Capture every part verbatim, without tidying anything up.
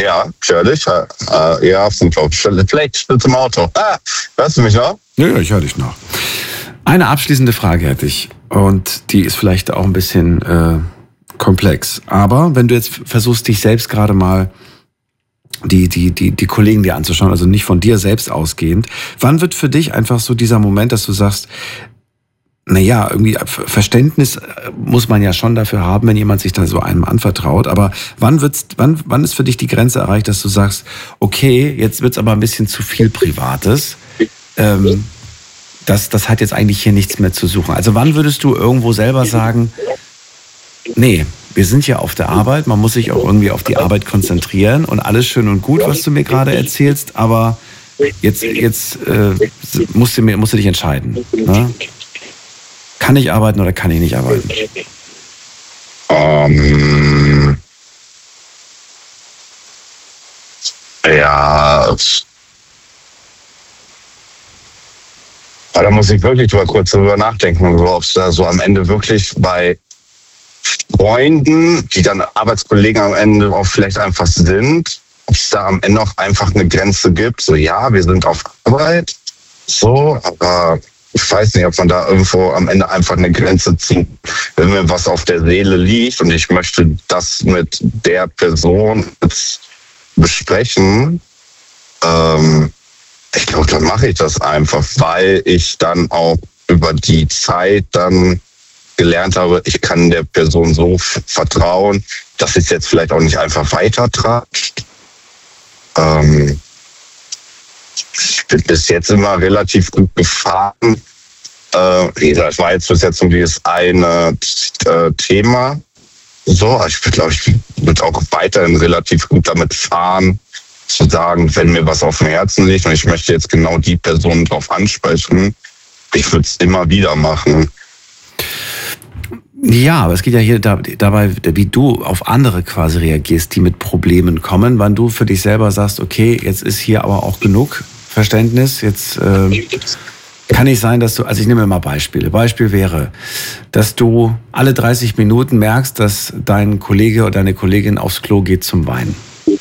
Ja, natürlich. Äh, ja, vielleicht sitzt im Auto. Ah, hörst du mich noch? Ja, ja, ich höre dich noch. Eine abschließende Frage hätte ich. Und die ist vielleicht auch ein bisschen äh, komplex. Aber wenn du jetzt versuchst, dich selbst gerade mal die, die, die, die Kollegen dir anzuschauen, also nicht von dir selbst ausgehend, wann wird für dich einfach so dieser Moment, dass du sagst, naja, irgendwie Verständnis muss man ja schon dafür haben, wenn jemand sich da so einem anvertraut. Aber wann wird's, wann, wann ist für dich die Grenze erreicht, dass du sagst, okay, jetzt wird's aber ein bisschen zu viel Privates. Ähm, das, das hat jetzt eigentlich hier nichts mehr zu suchen. Also wann würdest du irgendwo selber sagen, nee, wir sind ja auf der Arbeit, man muss sich auch irgendwie auf die Arbeit konzentrieren und alles schön und gut, was du mir gerade erzählst, aber jetzt, jetzt äh, musst, du mir, musst du dich entscheiden. Ne? Kann ich arbeiten oder kann ich nicht arbeiten? Um, ja. Da muss ich wirklich mal kurz drüber nachdenken, ob es da so am Ende wirklich bei Freunden, die dann Arbeitskollegen am Ende auch vielleicht einfach sind, ob es da am Ende auch einfach eine Grenze gibt. So, ja, wir sind auf Arbeit, so, aber ich weiß nicht, ob man da irgendwo am Ende einfach eine Grenze zieht. Wenn mir was auf der Seele liegt und ich möchte das mit der Person jetzt besprechen, ähm, ich glaube, dann mache ich das einfach, weil ich dann auch über die Zeit dann gelernt habe, ich kann der Person so vertrauen, dass es jetzt vielleicht auch nicht einfach weitertratscht. Ähm, Ich bin bis jetzt immer relativ gut gefahren. Äh, das war jetzt bis jetzt um dieses eine äh, Thema. So, ich glaube, ich würde auch weiterhin relativ gut damit fahren, zu sagen, wenn mir was auf dem Herzen liegt und ich möchte jetzt genau die Person drauf ansprechen, ich würde es immer wieder machen. Ja, aber es geht ja hier dabei, wie du auf andere quasi reagierst, die mit Problemen kommen, wann du für dich selber sagst, okay, jetzt ist hier aber auch genug Verständnis, jetzt äh, kann nicht sein, dass du, also ich nehme mal Beispiele. Beispiel wäre, dass du alle dreißig Minuten merkst, dass dein Kollege oder deine Kollegin aufs Klo geht zum Weinen.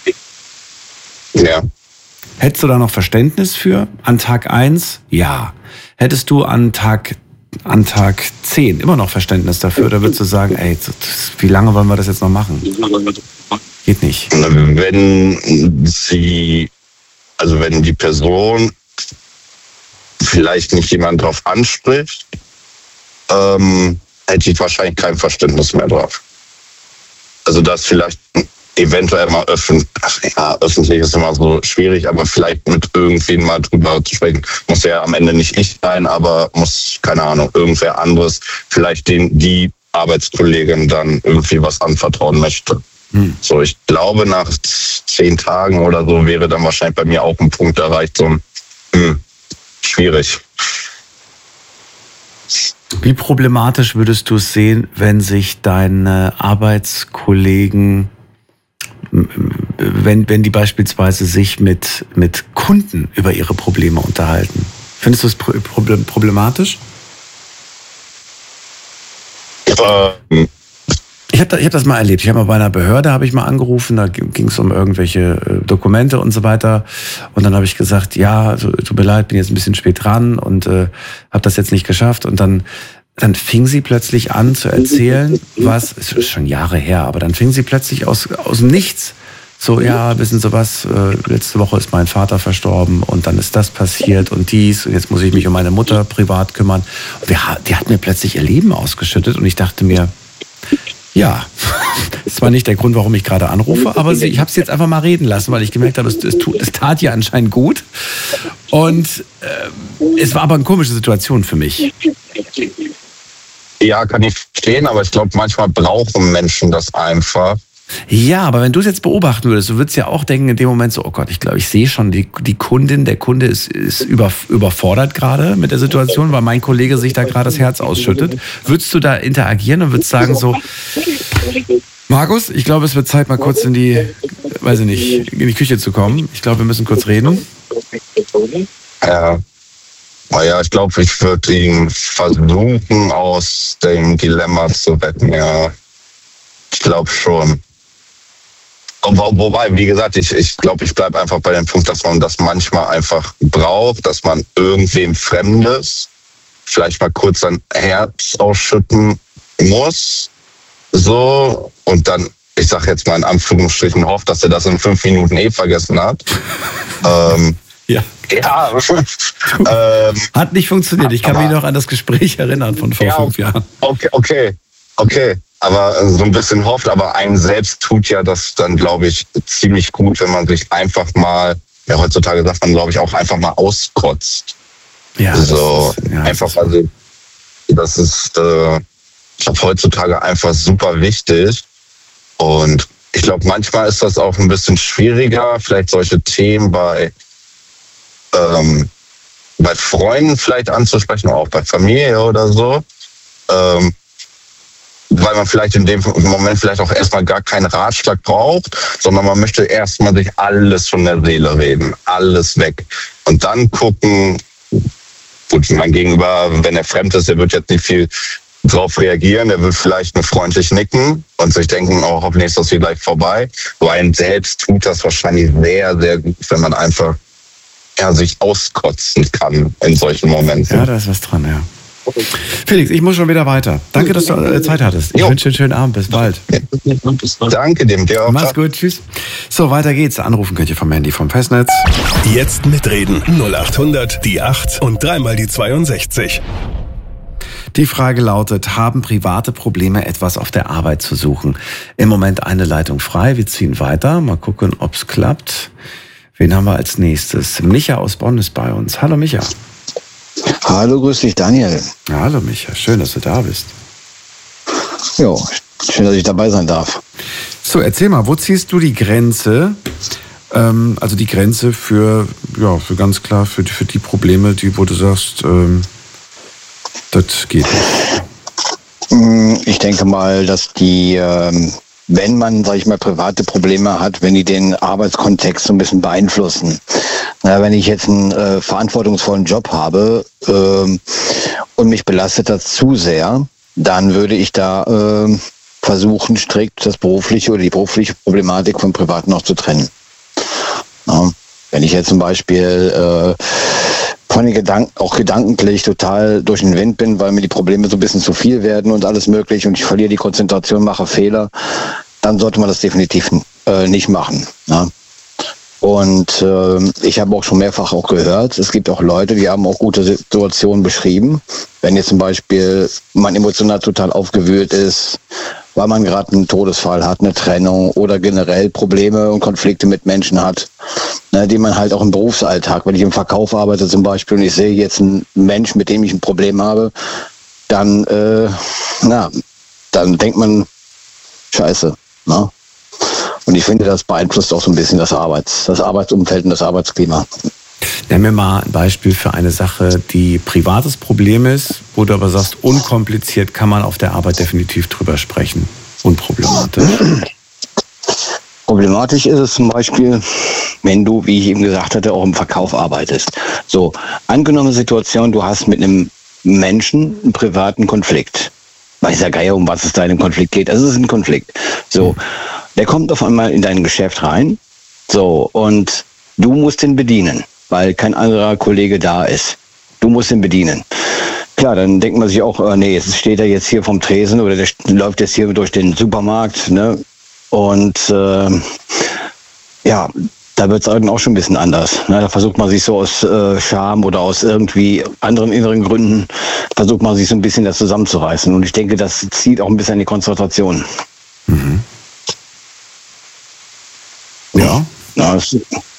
Ja. Hättest du da noch Verständnis für? An Tag eins? Ja. Hättest du an Tag an Tag zehn immer noch Verständnis dafür? Oder würdest du sagen, ey, wie lange wollen wir das jetzt noch machen? Geht nicht. Wenn sie, also wenn die Person vielleicht nicht jemand drauf anspricht, ähm, hätte ich wahrscheinlich kein Verständnis mehr drauf. Also das vielleicht eventuell mal öffentlich, ja, öffentlich ist immer so schwierig, aber vielleicht mit irgendwen mal drüber zu sprechen. Muss ja am Ende nicht ich sein, aber muss, keine Ahnung, irgendwer anderes, vielleicht den, die Arbeitskollegin dann irgendwie was anvertrauen möchte. Hm. So, ich glaube, nach zehn Tagen oder so wäre dann wahrscheinlich bei mir auch ein Punkt erreicht, so hm, schwierig. Wie problematisch würdest du es sehen, wenn sich deine Arbeitskollegen, wenn, wenn die beispielsweise sich mit, mit Kunden über ihre Probleme unterhalten? Findest du es problematisch? Ähm. Ich habe da, ich hab das mal erlebt. Ich habe mal bei einer Behörde habe ich mal angerufen, da ging es um irgendwelche Dokumente und so weiter. Und dann habe ich gesagt, ja, tut mir leid, bin jetzt ein bisschen spät dran und äh, habe das jetzt nicht geschafft. Und dann, dann fing sie plötzlich an zu erzählen, was, es ist schon Jahre her, aber dann fing sie plötzlich aus, aus dem Nichts. So, ja, wissen Sie was, äh, letzte Woche ist mein Vater verstorben und dann ist das passiert und dies und jetzt muss ich mich um meine Mutter privat kümmern. Und wir, die hat mir plötzlich ihr Leben ausgeschüttet und ich dachte mir, ja, das war nicht der Grund, warum ich gerade anrufe, aber ich habe es jetzt einfach mal reden lassen, weil ich gemerkt habe, es, es, tut, es tat ja anscheinend gut. Und äh, es war aber eine komische Situation für mich. Ja, kann ich verstehen, aber ich glaube, manchmal brauchen Menschen das einfach. Ja, aber wenn du es jetzt beobachten würdest, du würdest ja auch denken in dem Moment so, oh Gott, ich glaube, ich sehe schon, die, die Kundin, der Kunde ist, ist über, überfordert gerade mit der Situation, weil mein Kollege sich da gerade das Herz ausschüttet. Würdest du da interagieren und würdest sagen so, Markus, ich glaube, es wird Zeit, mal kurz in die, weiß ich nicht, in die Küche zu kommen. Ich glaube, wir müssen kurz reden. Ja, naja, ich glaube, ich würde ihn versuchen, aus dem Dilemma zu retten, ja. Ich glaube schon. Wo, wobei, wie gesagt, ich ich, glaube, ich bleibe einfach bei dem Punkt, dass man das manchmal einfach braucht, dass man irgendwem Fremdes vielleicht mal kurz sein Herz ausschütten muss. So, und dann, ich sag jetzt mal in Anführungsstrichen, hofft, dass er das in fünf Minuten eh vergessen hat. ähm, ja. Ja. ähm, hat nicht funktioniert. Ich kann aber, mich noch an das Gespräch erinnern von vor ja, fünf Jahren. Okay, okay, okay. Aber so ein bisschen hofft, aber einem selbst tut ja das dann, glaube ich, ziemlich gut, wenn man sich einfach mal, ja, heutzutage sagt man, glaube ich, auch einfach mal auskotzt. Ja. So, ist, ja, einfach, also, das ist, äh, ich glaube, heutzutage einfach super wichtig. Und ich glaube, manchmal ist das auch ein bisschen schwieriger, vielleicht solche Themen bei, ähm, bei Freunden vielleicht anzusprechen, oder auch bei Familie oder so. Ähm, weil man vielleicht in dem Moment vielleicht auch erstmal gar keinen Ratschlag braucht, sondern man möchte erstmal sich alles von der Seele reden, alles weg. Und dann gucken, gut, mein Gegenüber, wenn er fremd ist, der wird jetzt nicht viel drauf reagieren, der wird vielleicht nur freundlich nicken und sich denken, oh, hoffentlich ist das hier gleich vorbei. Aber einem selbst tut das wahrscheinlich sehr, sehr gut, wenn man einfach ja, sich auskotzen kann in solchen Momenten. Ja, da ist was dran, ja. Felix, ich muss schon wieder weiter. Danke, dass du äh, Zeit hattest. Ich wünsche dir einen schönen Abend. Bis bald. Danke dem, dir auch. Mach's gut, tschüss. So, weiter geht's. Anrufen könnt ihr vom Handy vom Festnetz. Jetzt mitreden. null acht hundert, die acht und dreimal die zweiundsechzig. Die Frage lautet, haben private Probleme etwas auf der Arbeit zu suchen? Im Moment eine Leitung frei. Wir ziehen weiter. Mal gucken, ob's klappt. Wen haben wir als nächstes? Micha aus Bonn ist bei uns. Hallo Micha. Hallo, grüß dich, Daniel. Ja, hallo Micha, schön, dass du da bist. Jo, schön, dass ich dabei sein darf. So, erzähl mal, wo ziehst du die Grenze? Ähm, also die Grenze für, ja, für ganz klar, für, für die Probleme, die, wo du sagst, ähm, das geht nicht. Ich denke mal, dass die, ähm, wenn man, sag ich mal, private Probleme hat, wenn die den Arbeitskontext so ein bisschen beeinflussen. Na, wenn ich jetzt einen äh, verantwortungsvollen Job habe ähm, und mich belastet das zu sehr, dann würde ich da äh, versuchen, strikt das berufliche oder die berufliche Problematik vom Privaten noch zu trennen. Ja, wenn ich jetzt zum Beispiel äh, von den Gedanken, auch gedanklich total durch den Wind bin, weil mir die Probleme so ein bisschen zu viel werden und alles möglich und ich verliere die Konzentration, mache Fehler, dann sollte man das definitiv äh, nicht machen. Ja. Und äh, ich habe auch schon mehrfach auch gehört, es gibt auch Leute, die haben auch gute Situationen beschrieben. Wenn jetzt zum Beispiel man emotional total aufgewühlt ist, weil man gerade einen Todesfall hat, eine Trennung oder generell Probleme und Konflikte mit Menschen hat, ne, die man halt auch im Berufsalltag, wenn ich im Verkauf arbeite zum Beispiel und ich sehe jetzt einen Mensch, mit dem ich ein Problem habe, dann, äh, na, dann denkt man, scheiße, ne? Und ich finde, das beeinflusst auch so ein bisschen das Arbeits, das Arbeitsumfeld und das Arbeitsklima. Nenn mir mal ein Beispiel für eine Sache, die privates Problem ist, wo du aber sagst, unkompliziert kann man auf der Arbeit definitiv drüber sprechen. Unproblematisch. Problematisch ist es zum Beispiel, wenn du, wie ich eben gesagt hatte, auch im Verkauf arbeitest. So, angenommene Situation, du hast mit einem Menschen einen privaten Konflikt. Weiß ja Geier, um was es da in dem Konflikt geht. Also es ist ein Konflikt. So, der kommt auf einmal in dein Geschäft rein. So, und du musst ihn bedienen, weil kein anderer Kollege da ist. Du musst ihn bedienen. Klar, dann denkt man sich auch, äh, nee, jetzt steht er jetzt hier vom Tresen oder der läuft jetzt hier durch den Supermarkt, ne? Und äh, ja, da wird es dann auch schon ein bisschen anders. Ne? Da versucht man sich so aus äh, Scham oder aus irgendwie anderen inneren Gründen, versucht man sich so ein bisschen das zusammenzureißen. Und ich denke, das zieht auch ein bisschen an die Konzentration. Mhm. Ja. Ja, das,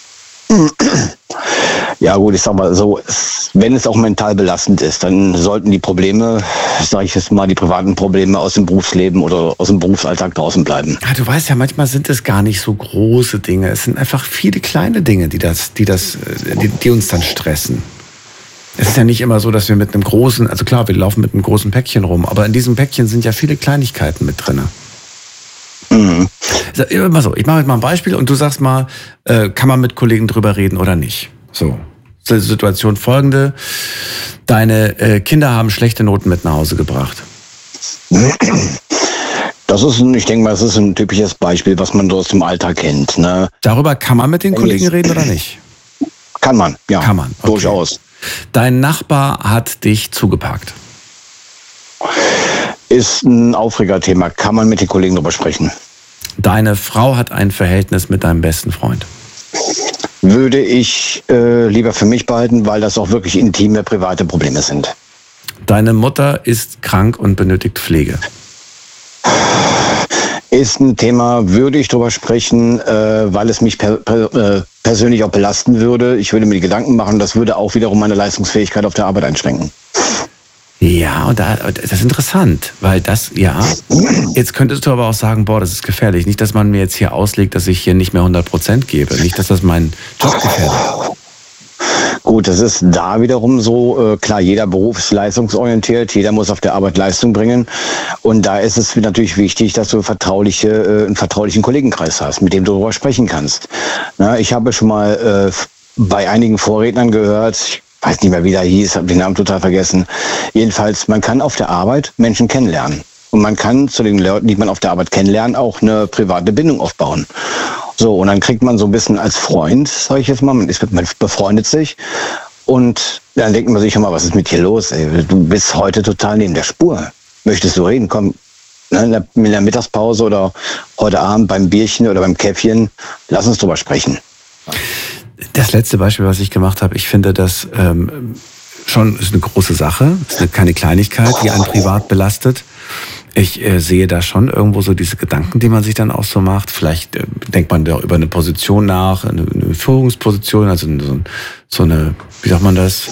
ja gut, ich sag mal so, wenn es auch mental belastend ist, dann sollten die Probleme, sage ich jetzt mal, die privaten Probleme aus dem Berufsleben oder aus dem Berufsalltag draußen bleiben. Ja, du weißt ja, manchmal sind es gar nicht so große Dinge. Es sind einfach viele kleine Dinge, die das, die das, die, die uns dann stressen. Es ist ja nicht immer so, dass wir mit einem großen, also klar, wir laufen mit einem großen Päckchen rum, aber in diesem Päckchen sind ja viele Kleinigkeiten mit drin. Mhm. Immer so, ich mache jetzt mal ein Beispiel und du sagst mal, äh, kann man mit Kollegen drüber reden oder nicht? So, die Situation folgende: Deine äh, Kinder haben schlechte Noten mit nach Hause gebracht. Das ist, ein, ich denke mal, das ist ein typisches Beispiel, was man so aus dem Alltag kennt. Ne? Darüber kann man mit den Kollegen reden oder nicht? Kann man, ja. Kann man, okay. Durchaus. Dein Nachbar hat dich zugeparkt. Ist ein Aufregerthema. Kann man mit den Kollegen drüber sprechen? Deine Frau hat ein Verhältnis mit deinem besten Freund. Würde ich äh, lieber für mich behalten, weil das auch wirklich intime, private Probleme sind. Deine Mutter ist krank und benötigt Pflege. Ist ein Thema, würde ich drüber sprechen, äh, weil es mich per, per, äh, persönlich auch belasten würde. Ich würde mir die Gedanken machen, das würde auch wiederum meine Leistungsfähigkeit auf der Arbeit einschränken. Ja, und da, das ist interessant, weil das, ja, jetzt könntest du aber auch sagen, boah, das ist gefährlich. Nicht, dass man mir jetzt hier auslegt, dass ich hier nicht mehr hundert Prozent gebe. Nicht, dass das meinen Job gefährdet. Gut, das ist da wiederum so, äh, klar, jeder Beruf ist leistungsorientiert, jeder muss auf der Arbeit Leistung bringen. Und da ist es natürlich wichtig, dass du vertrauliche, äh, einen vertraulichen Kollegenkreis hast, mit dem du darüber sprechen kannst. Na, ich habe schon mal äh, bei einigen Vorrednern gehört, ich weiß nicht mehr, wie der hieß, habe den Namen total vergessen. Jedenfalls, man kann auf der Arbeit Menschen kennenlernen. Und man kann zu den Leuten, die man auf der Arbeit kennenlernt, auch eine private Bindung aufbauen. So, und dann kriegt man so ein bisschen als Freund, sage ich jetzt mal, man, ist, man befreundet sich. Und dann denkt man sich schon mal, was ist mit dir los? Ey? Du bist heute total neben der Spur. Möchtest du reden? Komm, ne, in, der, in der Mittagspause oder heute Abend beim Bierchen oder beim Käffchen, lass uns drüber sprechen. Das letzte Beispiel, was ich gemacht habe, ich finde das ähm, schon ist eine große Sache. Es ist keine Kleinigkeit, die einen privat belastet. Ich äh, sehe da schon irgendwo so diese Gedanken, die man sich dann auch so macht. Vielleicht äh, denkt man da über eine Position nach, eine, eine Führungsposition, also so, so eine, wie sagt man das,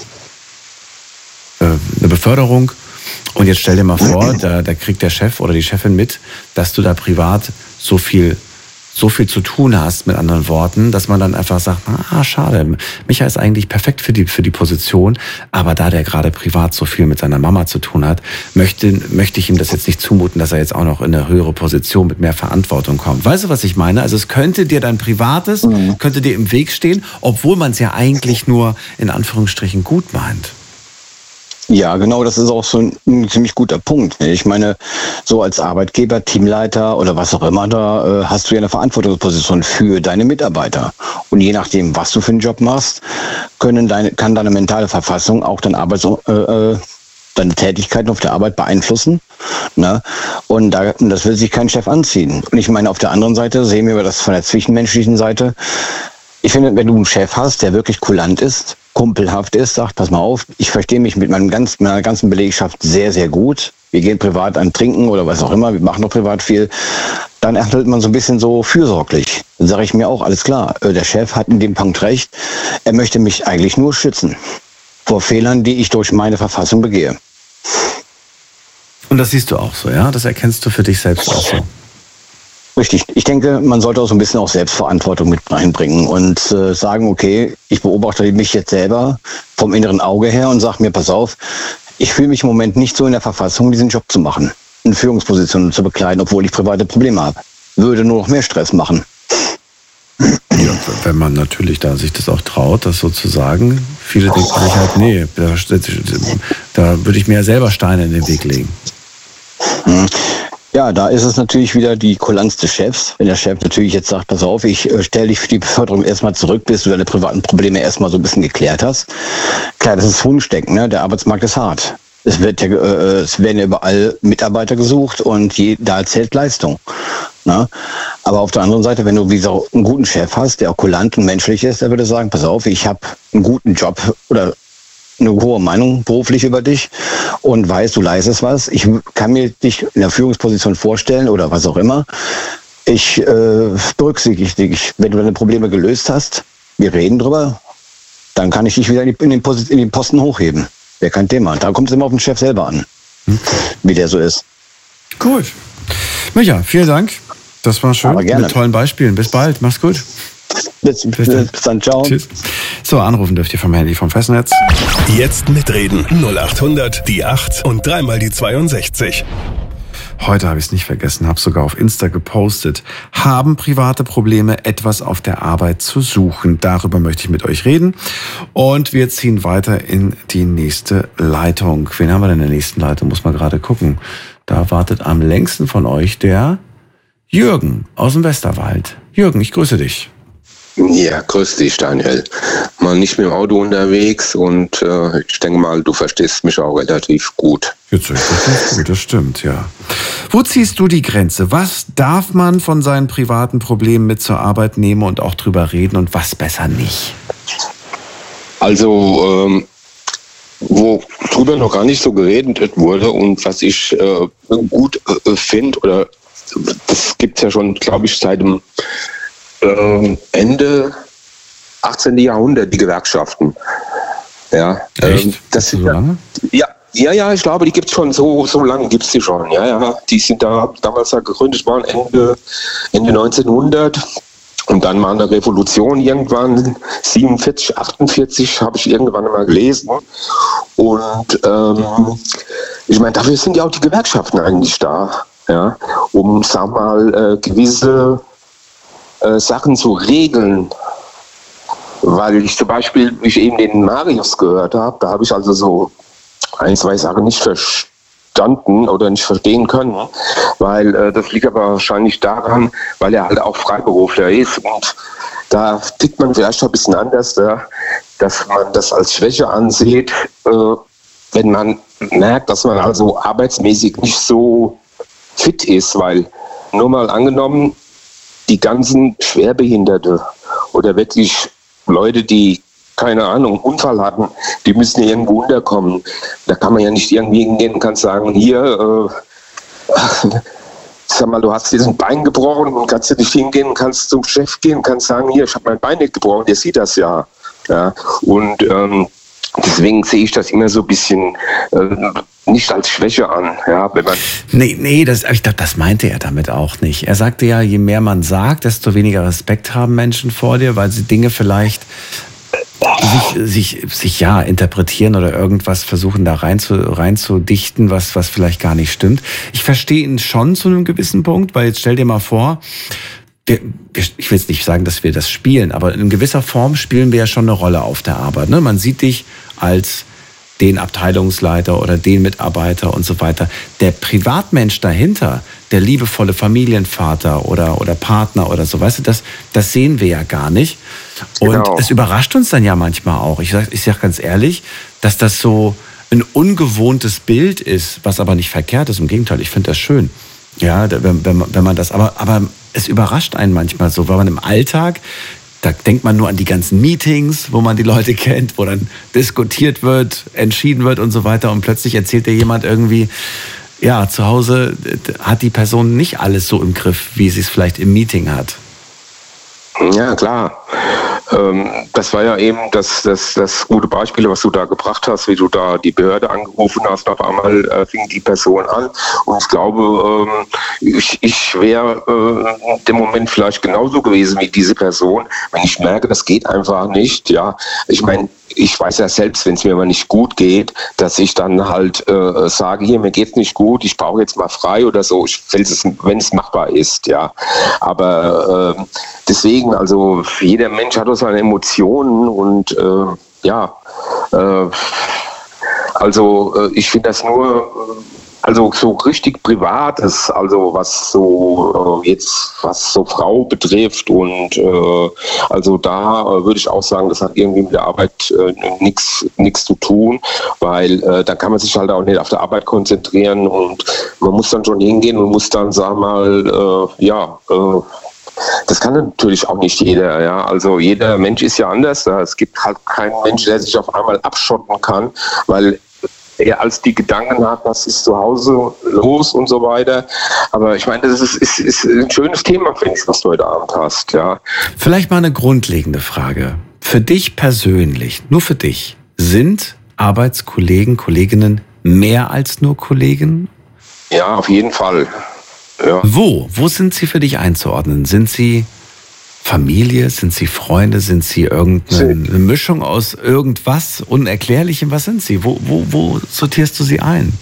äh, eine Beförderung. Und jetzt stell dir mal vor, da, da kriegt der Chef oder die Chefin mit, dass du da privat so viel so viel zu tun hast, mit anderen Worten, dass man dann einfach sagt, ah, schade, Micha ist eigentlich perfekt für die, für die Position, aber da der gerade privat so viel mit seiner Mama zu tun hat, möchte, möchte ich ihm das jetzt nicht zumuten, dass er jetzt auch noch in eine höhere Position mit mehr Verantwortung kommt. Weißt du, was ich meine? Also es könnte dir dein Privates, mhm. könnte dir im Weg stehen, obwohl man es ja eigentlich nur in Anführungsstrichen gut meint. Ja, genau, das ist auch so ein, ein ziemlich guter Punkt. Ich meine, so als Arbeitgeber, Teamleiter oder was auch immer, da äh, hast du ja eine Verantwortungsposition für deine Mitarbeiter. Und je nachdem, was du für einen Job machst, können deine, kann deine mentale Verfassung auch deine Arbeits, äh, deine Tätigkeiten auf der Arbeit beeinflussen. Ne? Und da, das will sich kein Chef anziehen. Und ich meine, auf der anderen Seite sehen wir das von der zwischenmenschlichen Seite. Ich finde, wenn du einen Chef hast, der wirklich kulant ist, kumpelhaft ist, sagt, pass mal auf, ich verstehe mich mit meinem ganzen, meiner ganzen Belegschaft sehr, sehr gut. Wir gehen privat an Trinken oder was auch immer, wir machen doch privat viel. Dann handelt man so ein bisschen so fürsorglich. Dann sage ich mir auch, alles klar, der Chef hat in dem Punkt recht. Er möchte mich eigentlich nur schützen vor Fehlern, die ich durch meine Verfassung begehe. Und das siehst du auch so, ja? Das erkennst du für dich selbst auch so. Richtig. Ich denke, man sollte auch so ein bisschen auch Selbstverantwortung mit reinbringen und äh, sagen, okay, ich beobachte mich jetzt selber vom inneren Auge her und sage mir, pass auf, ich fühle mich im Moment nicht so in der Verfassung, diesen Job zu machen, eine Führungsposition zu bekleiden, obwohl ich private Probleme habe. Würde nur noch mehr Stress machen. Ja, wenn man natürlich da sich das auch traut, das so zu sagen. Viele denken sich halt, nee, da, da würde ich mir ja selber Steine in den Weg legen. Hm. Ja, da ist es natürlich wieder die Kulanz des Chefs. Wenn der Chef natürlich jetzt sagt, pass auf, ich äh, stelle dich für die Beförderung erstmal zurück, bis du deine privaten Probleme erstmal so ein bisschen geklärt hast. Klar, das ist Wunschdenken, ne? Der Arbeitsmarkt ist hart. Es wird ja, äh, es werden ja überall Mitarbeiter gesucht und je, da zählt Leistung. Ne? Aber auf der anderen Seite, wenn du wie so einen guten Chef hast, der auch kulant und menschlich ist, der würde sagen, pass auf, ich habe einen guten Job oder eine hohe Meinung beruflich über dich und weiß, du leistest was. Ich kann mir dich in der Führungsposition vorstellen oder was auch immer. Ich äh, berücksichtige dich. Wenn du deine Probleme gelöst hast, wir reden drüber, dann kann ich dich wieder in den, Post, in den Posten hochheben. Wäre kein Thema. Da kommt es immer auf den Chef selber an, hm. wie der so ist. Gut. Micha, vielen Dank. Das war schön. Aber gerne. Mit tollen Beispielen. Bis bald. Mach's gut. Bis, bis, dann. bis dann, ciao. Tschüss. So, anrufen dürft ihr vom Handy vom Festnetz. Jetzt mitreden. null acht hundert, die acht und dreimal die zweiundsechzig. Heute habe ich es nicht vergessen, habe sogar auf Insta gepostet. Haben private Probleme etwas auf der Arbeit zu suchen? Darüber möchte ich mit euch reden. Und wir ziehen weiter in die nächste Leitung. Wen haben wir denn in der nächsten Leitung? Muss man gerade gucken. Da wartet am längsten von euch der Jürgen aus dem Westerwald. Jürgen, ich grüße dich. Ja, grüß dich, Daniel. Mal nicht mit dem Auto unterwegs und äh, ich denke mal, du verstehst mich auch relativ gut. Jetzt höre ich das ganz gut, das stimmt, ja. Wo ziehst du die Grenze? Was darf man von seinen privaten Problemen mit zur Arbeit nehmen und auch drüber reden und was besser nicht? Also, ähm, wo drüber noch gar nicht so geredet wurde und was ich äh, gut äh, finde, oder das gibt es ja schon, glaube ich, seit dem äh, Ende achtzehnten. Jahrhundert, die Gewerkschaften. Ja, echt? Ähm, das sind so lange? Ja, ja, ja, ich glaube, die gibt es schon, so, so lange gibt es die schon. Ja, ja, die sind da damals da gegründet worden, Ende, Ende neunzehnhundert. Und dann mal eine Revolution irgendwann, siebenundvierzig, achtundvierzig, habe ich irgendwann mal gelesen. Und ähm, ich meine, dafür sind ja auch die Gewerkschaften eigentlich da, ja, um, sag mal, äh, gewisse äh, Sachen zu regeln. Weil ich zum Beispiel, wie ich eben den Marius gehört habe, da habe ich also so ein, zwei Sachen nicht verstanden oder nicht verstehen können, weil äh, das liegt aber wahrscheinlich daran, weil er halt auch Freiberufler ist und da tickt man vielleicht ein bisschen anders, ja, dass man das als Schwäche ansieht, äh, wenn man merkt, dass man also arbeitsmäßig nicht so fit ist, weil nur mal angenommen, die ganzen Schwerbehinderte oder wirklich Leute, die keine Ahnung, Unfall hatten, die müssen ja irgendwo unterkommen. Da kann man ja nicht irgendwie hingehen und kann sagen, hier, äh, sag mal, du hast diesen Bein gebrochen und kannst ja nicht hingehen und kannst zum Chef gehen und kannst sagen, hier, ich habe mein Bein nicht gebrochen, der sieht das ja. ja. Und ähm, deswegen sehe ich das immer so ein bisschen äh, nicht als Schwäche an. Ja, wenn man nee, nee, das, ich glaube, das meinte er damit auch nicht. Er sagte ja, je mehr man sagt, desto weniger Respekt haben Menschen vor dir, weil sie Dinge vielleicht Sich, sich, sich ja interpretieren oder irgendwas versuchen da rein zu, rein zu dichten, was, was vielleicht gar nicht stimmt. Ich verstehe ihn schon zu einem gewissen Punkt, weil jetzt stell dir mal vor, wir, wir, ich will jetzt nicht sagen, dass wir das spielen, aber in gewisser Form spielen wir ja schon eine Rolle auf der Arbeit. Ne? Man sieht dich als den Abteilungsleiter oder den Mitarbeiter und so weiter. Der Privatmensch dahinter, der liebevolle Familienvater oder, oder Partner oder so, weißt du, das, das sehen wir ja gar nicht. Und genau. Es überrascht uns dann ja manchmal auch. Ich sage ich sag ganz ehrlich, dass das so ein ungewohntes Bild ist, was aber nicht verkehrt ist. Im Gegenteil, ich finde das schön. Ja, wenn, wenn, wenn man das, aber, aber es überrascht einen manchmal so, weil man im Alltag, da denkt man nur an die ganzen Meetings, wo man die Leute kennt, wo dann diskutiert wird, entschieden wird und so weiter. Und plötzlich erzählt dir jemand irgendwie, ja, zu Hause hat die Person nicht alles so im Griff, wie sie es vielleicht im Meeting hat. Ja, klar. Ähm, das war ja eben das, das, das gute Beispiel, was du da gebracht hast, wie du da die Behörde angerufen hast. Auf einmal äh, fing die Person an. Und ich glaube, ähm, ich, ich wäre äh, in dem Moment vielleicht genauso gewesen wie diese Person, wenn ich merke, das geht einfach nicht. Ja, ich meine, ich weiß ja selbst, wenn es mir mal nicht gut geht, dass ich dann halt äh, sage, hier, mir geht's nicht gut, ich brauche jetzt mal frei oder so, ich, wenn es machbar ist, ja. Aber äh, deswegen, also jeder Mensch hat auch seine Emotionen und äh, ja, äh, also äh, ich finde das nur, also so richtig Privates, also was so äh, jetzt, was so Frau betrifft und äh, also da äh, würde ich auch sagen, das hat irgendwie mit der Arbeit äh, nichts nichts zu tun, weil äh, da kann man sich halt auch nicht auf der Arbeit konzentrieren und man muss dann schon hingehen und muss dann, sag mal, äh, ja, äh, das kann natürlich auch nicht jeder, ja. Also jeder Mensch ist ja anders. Ja. Es gibt halt keinen Mensch, der sich auf einmal abschotten kann, weil er als die Gedanken hat, was ist zu Hause los und so weiter. Aber ich meine, das ist, ist, ist ein schönes Thema, finde ich, was du heute Abend hast, ja. Vielleicht mal eine grundlegende Frage. Für dich persönlich, nur für dich, sind Arbeitskollegen, Kolleginnen mehr als nur Kollegen? Ja, auf jeden Fall. Ja. Wo? Wo sind sie für dich einzuordnen? Sind sie Familie? Sind sie Freunde? Sind sie irgendeine Mischung aus irgendwas Unerklärlichem? Was sind sie? Wo, wo, wo sortierst du sie ein?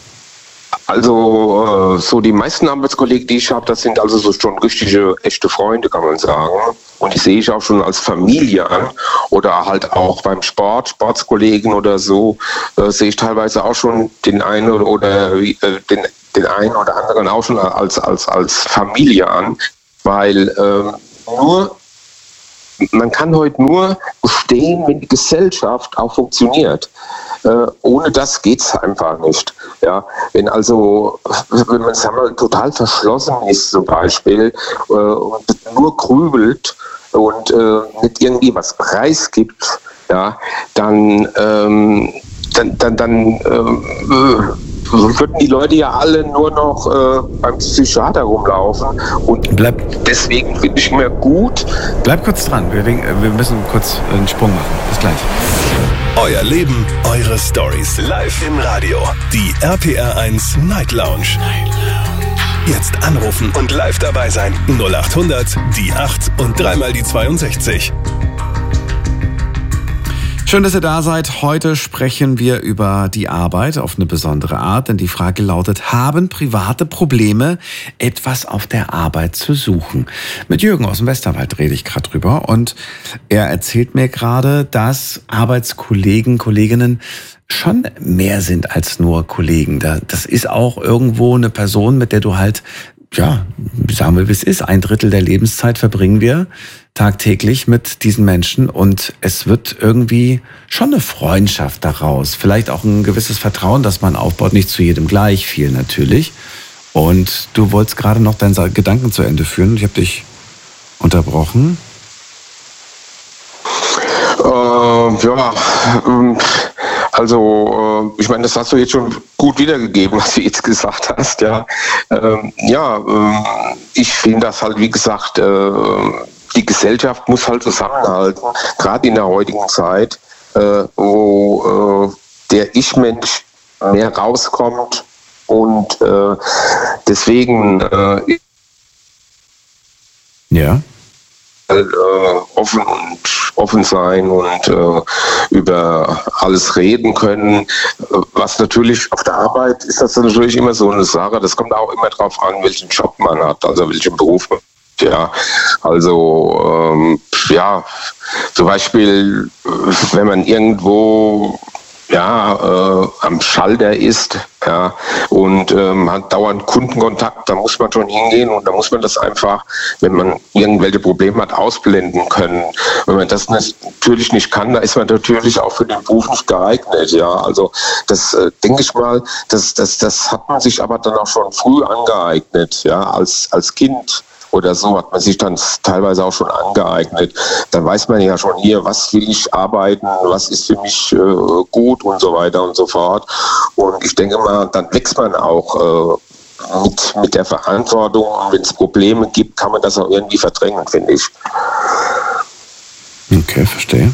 Also äh, so die meisten Arbeitskollegen, die ich habe, das sind also so schon richtige, echte Freunde, kann man sagen. Und die sehe ich auch schon als Familie an. Oder halt auch beim Sport, Sportskollegen oder so, äh, sehe ich teilweise auch schon den einen oder, oder äh, den den einen oder anderen auch schon als, als, als Familie an, weil ähm, nur, man kann heute nur bestehen, wenn die Gesellschaft auch funktioniert. Äh, ohne das geht es einfach nicht. Ja, wenn also, wenn man sagen wir, total verschlossen ist zum Beispiel äh, und nur grübelt und äh, nicht irgendwie was preisgibt, ja, dann, ähm, dann, dann, dann äh, würden die Leute ja alle nur noch äh, beim Psychiater rumlaufen. Und Bleib, deswegen finde ich mir gut. Bleib kurz dran, wir, wir müssen kurz einen Sprung machen. Bis gleich. Euer Leben, eure Stories. Live im Radio. Die R P R eins Night Lounge. Night Lounge. Jetzt anrufen und live dabei sein. null acht hundert, die acht und dreimal die zweiundsechzig. Schön, dass ihr da seid. Heute sprechen wir über die Arbeit auf eine besondere Art, denn die Frage lautet, haben private Probleme etwas auf der Arbeit zu suchen? Mit Jürgen aus dem Westerwald rede ich gerade drüber und er erzählt mir gerade, dass Arbeitskollegen, Kolleginnen schon mehr sind als nur Kollegen. Das ist auch irgendwo eine Person, mit der du halt, ja, sagen wir, wie es ist, ein Drittel der Lebenszeit verbringen wir tagtäglich mit diesen Menschen und es wird irgendwie schon eine Freundschaft daraus. Vielleicht auch ein gewisses Vertrauen, das man aufbaut, nicht zu jedem gleich viel natürlich. Und du wolltest gerade noch deinen Gedanken zu Ende führen. Ich habe dich unterbrochen. Äh, ja, also ich meine, das hast du jetzt schon gut wiedergegeben, was du jetzt gesagt hast. Ja, ähm, ja ich finde das halt, wie gesagt, äh, die Gesellschaft muss halt zusammenhalten, gerade in der heutigen Zeit, äh, wo äh, der Ich-Mensch mehr rauskommt und äh, deswegen äh, ja. Äh, offen und offen sein und äh, über alles reden können. Was natürlich auf der Arbeit ist, das natürlich immer so eine Sache. Das kommt auch immer darauf an, welchen Job man hat, also welchen Beruf man hat. Ja, also ähm, ja, zum Beispiel, wenn man irgendwo ja äh, am Schalter ist, ja, und ähm, hat dauernd Kundenkontakt, da muss man schon hingehen und da muss man das einfach, wenn man irgendwelche Probleme hat, ausblenden können. Wenn man das natürlich nicht kann, da ist man natürlich auch für den Beruf nicht geeignet. Ja, also das äh, denke ich mal, das, das, das hat man sich aber dann auch schon früh angeeignet, ja, als als Kind. Oder so hat man sich dann teilweise auch schon angeeignet. Dann weiß man ja schon hier, was will ich arbeiten, was ist für mich äh, gut und so weiter und so fort. Und ich denke mal, dann wächst man auch äh, mit, mit der Verantwortung. Und wenn es Probleme gibt, kann man das auch irgendwie verdrängen, finde ich. Okay, verstehe.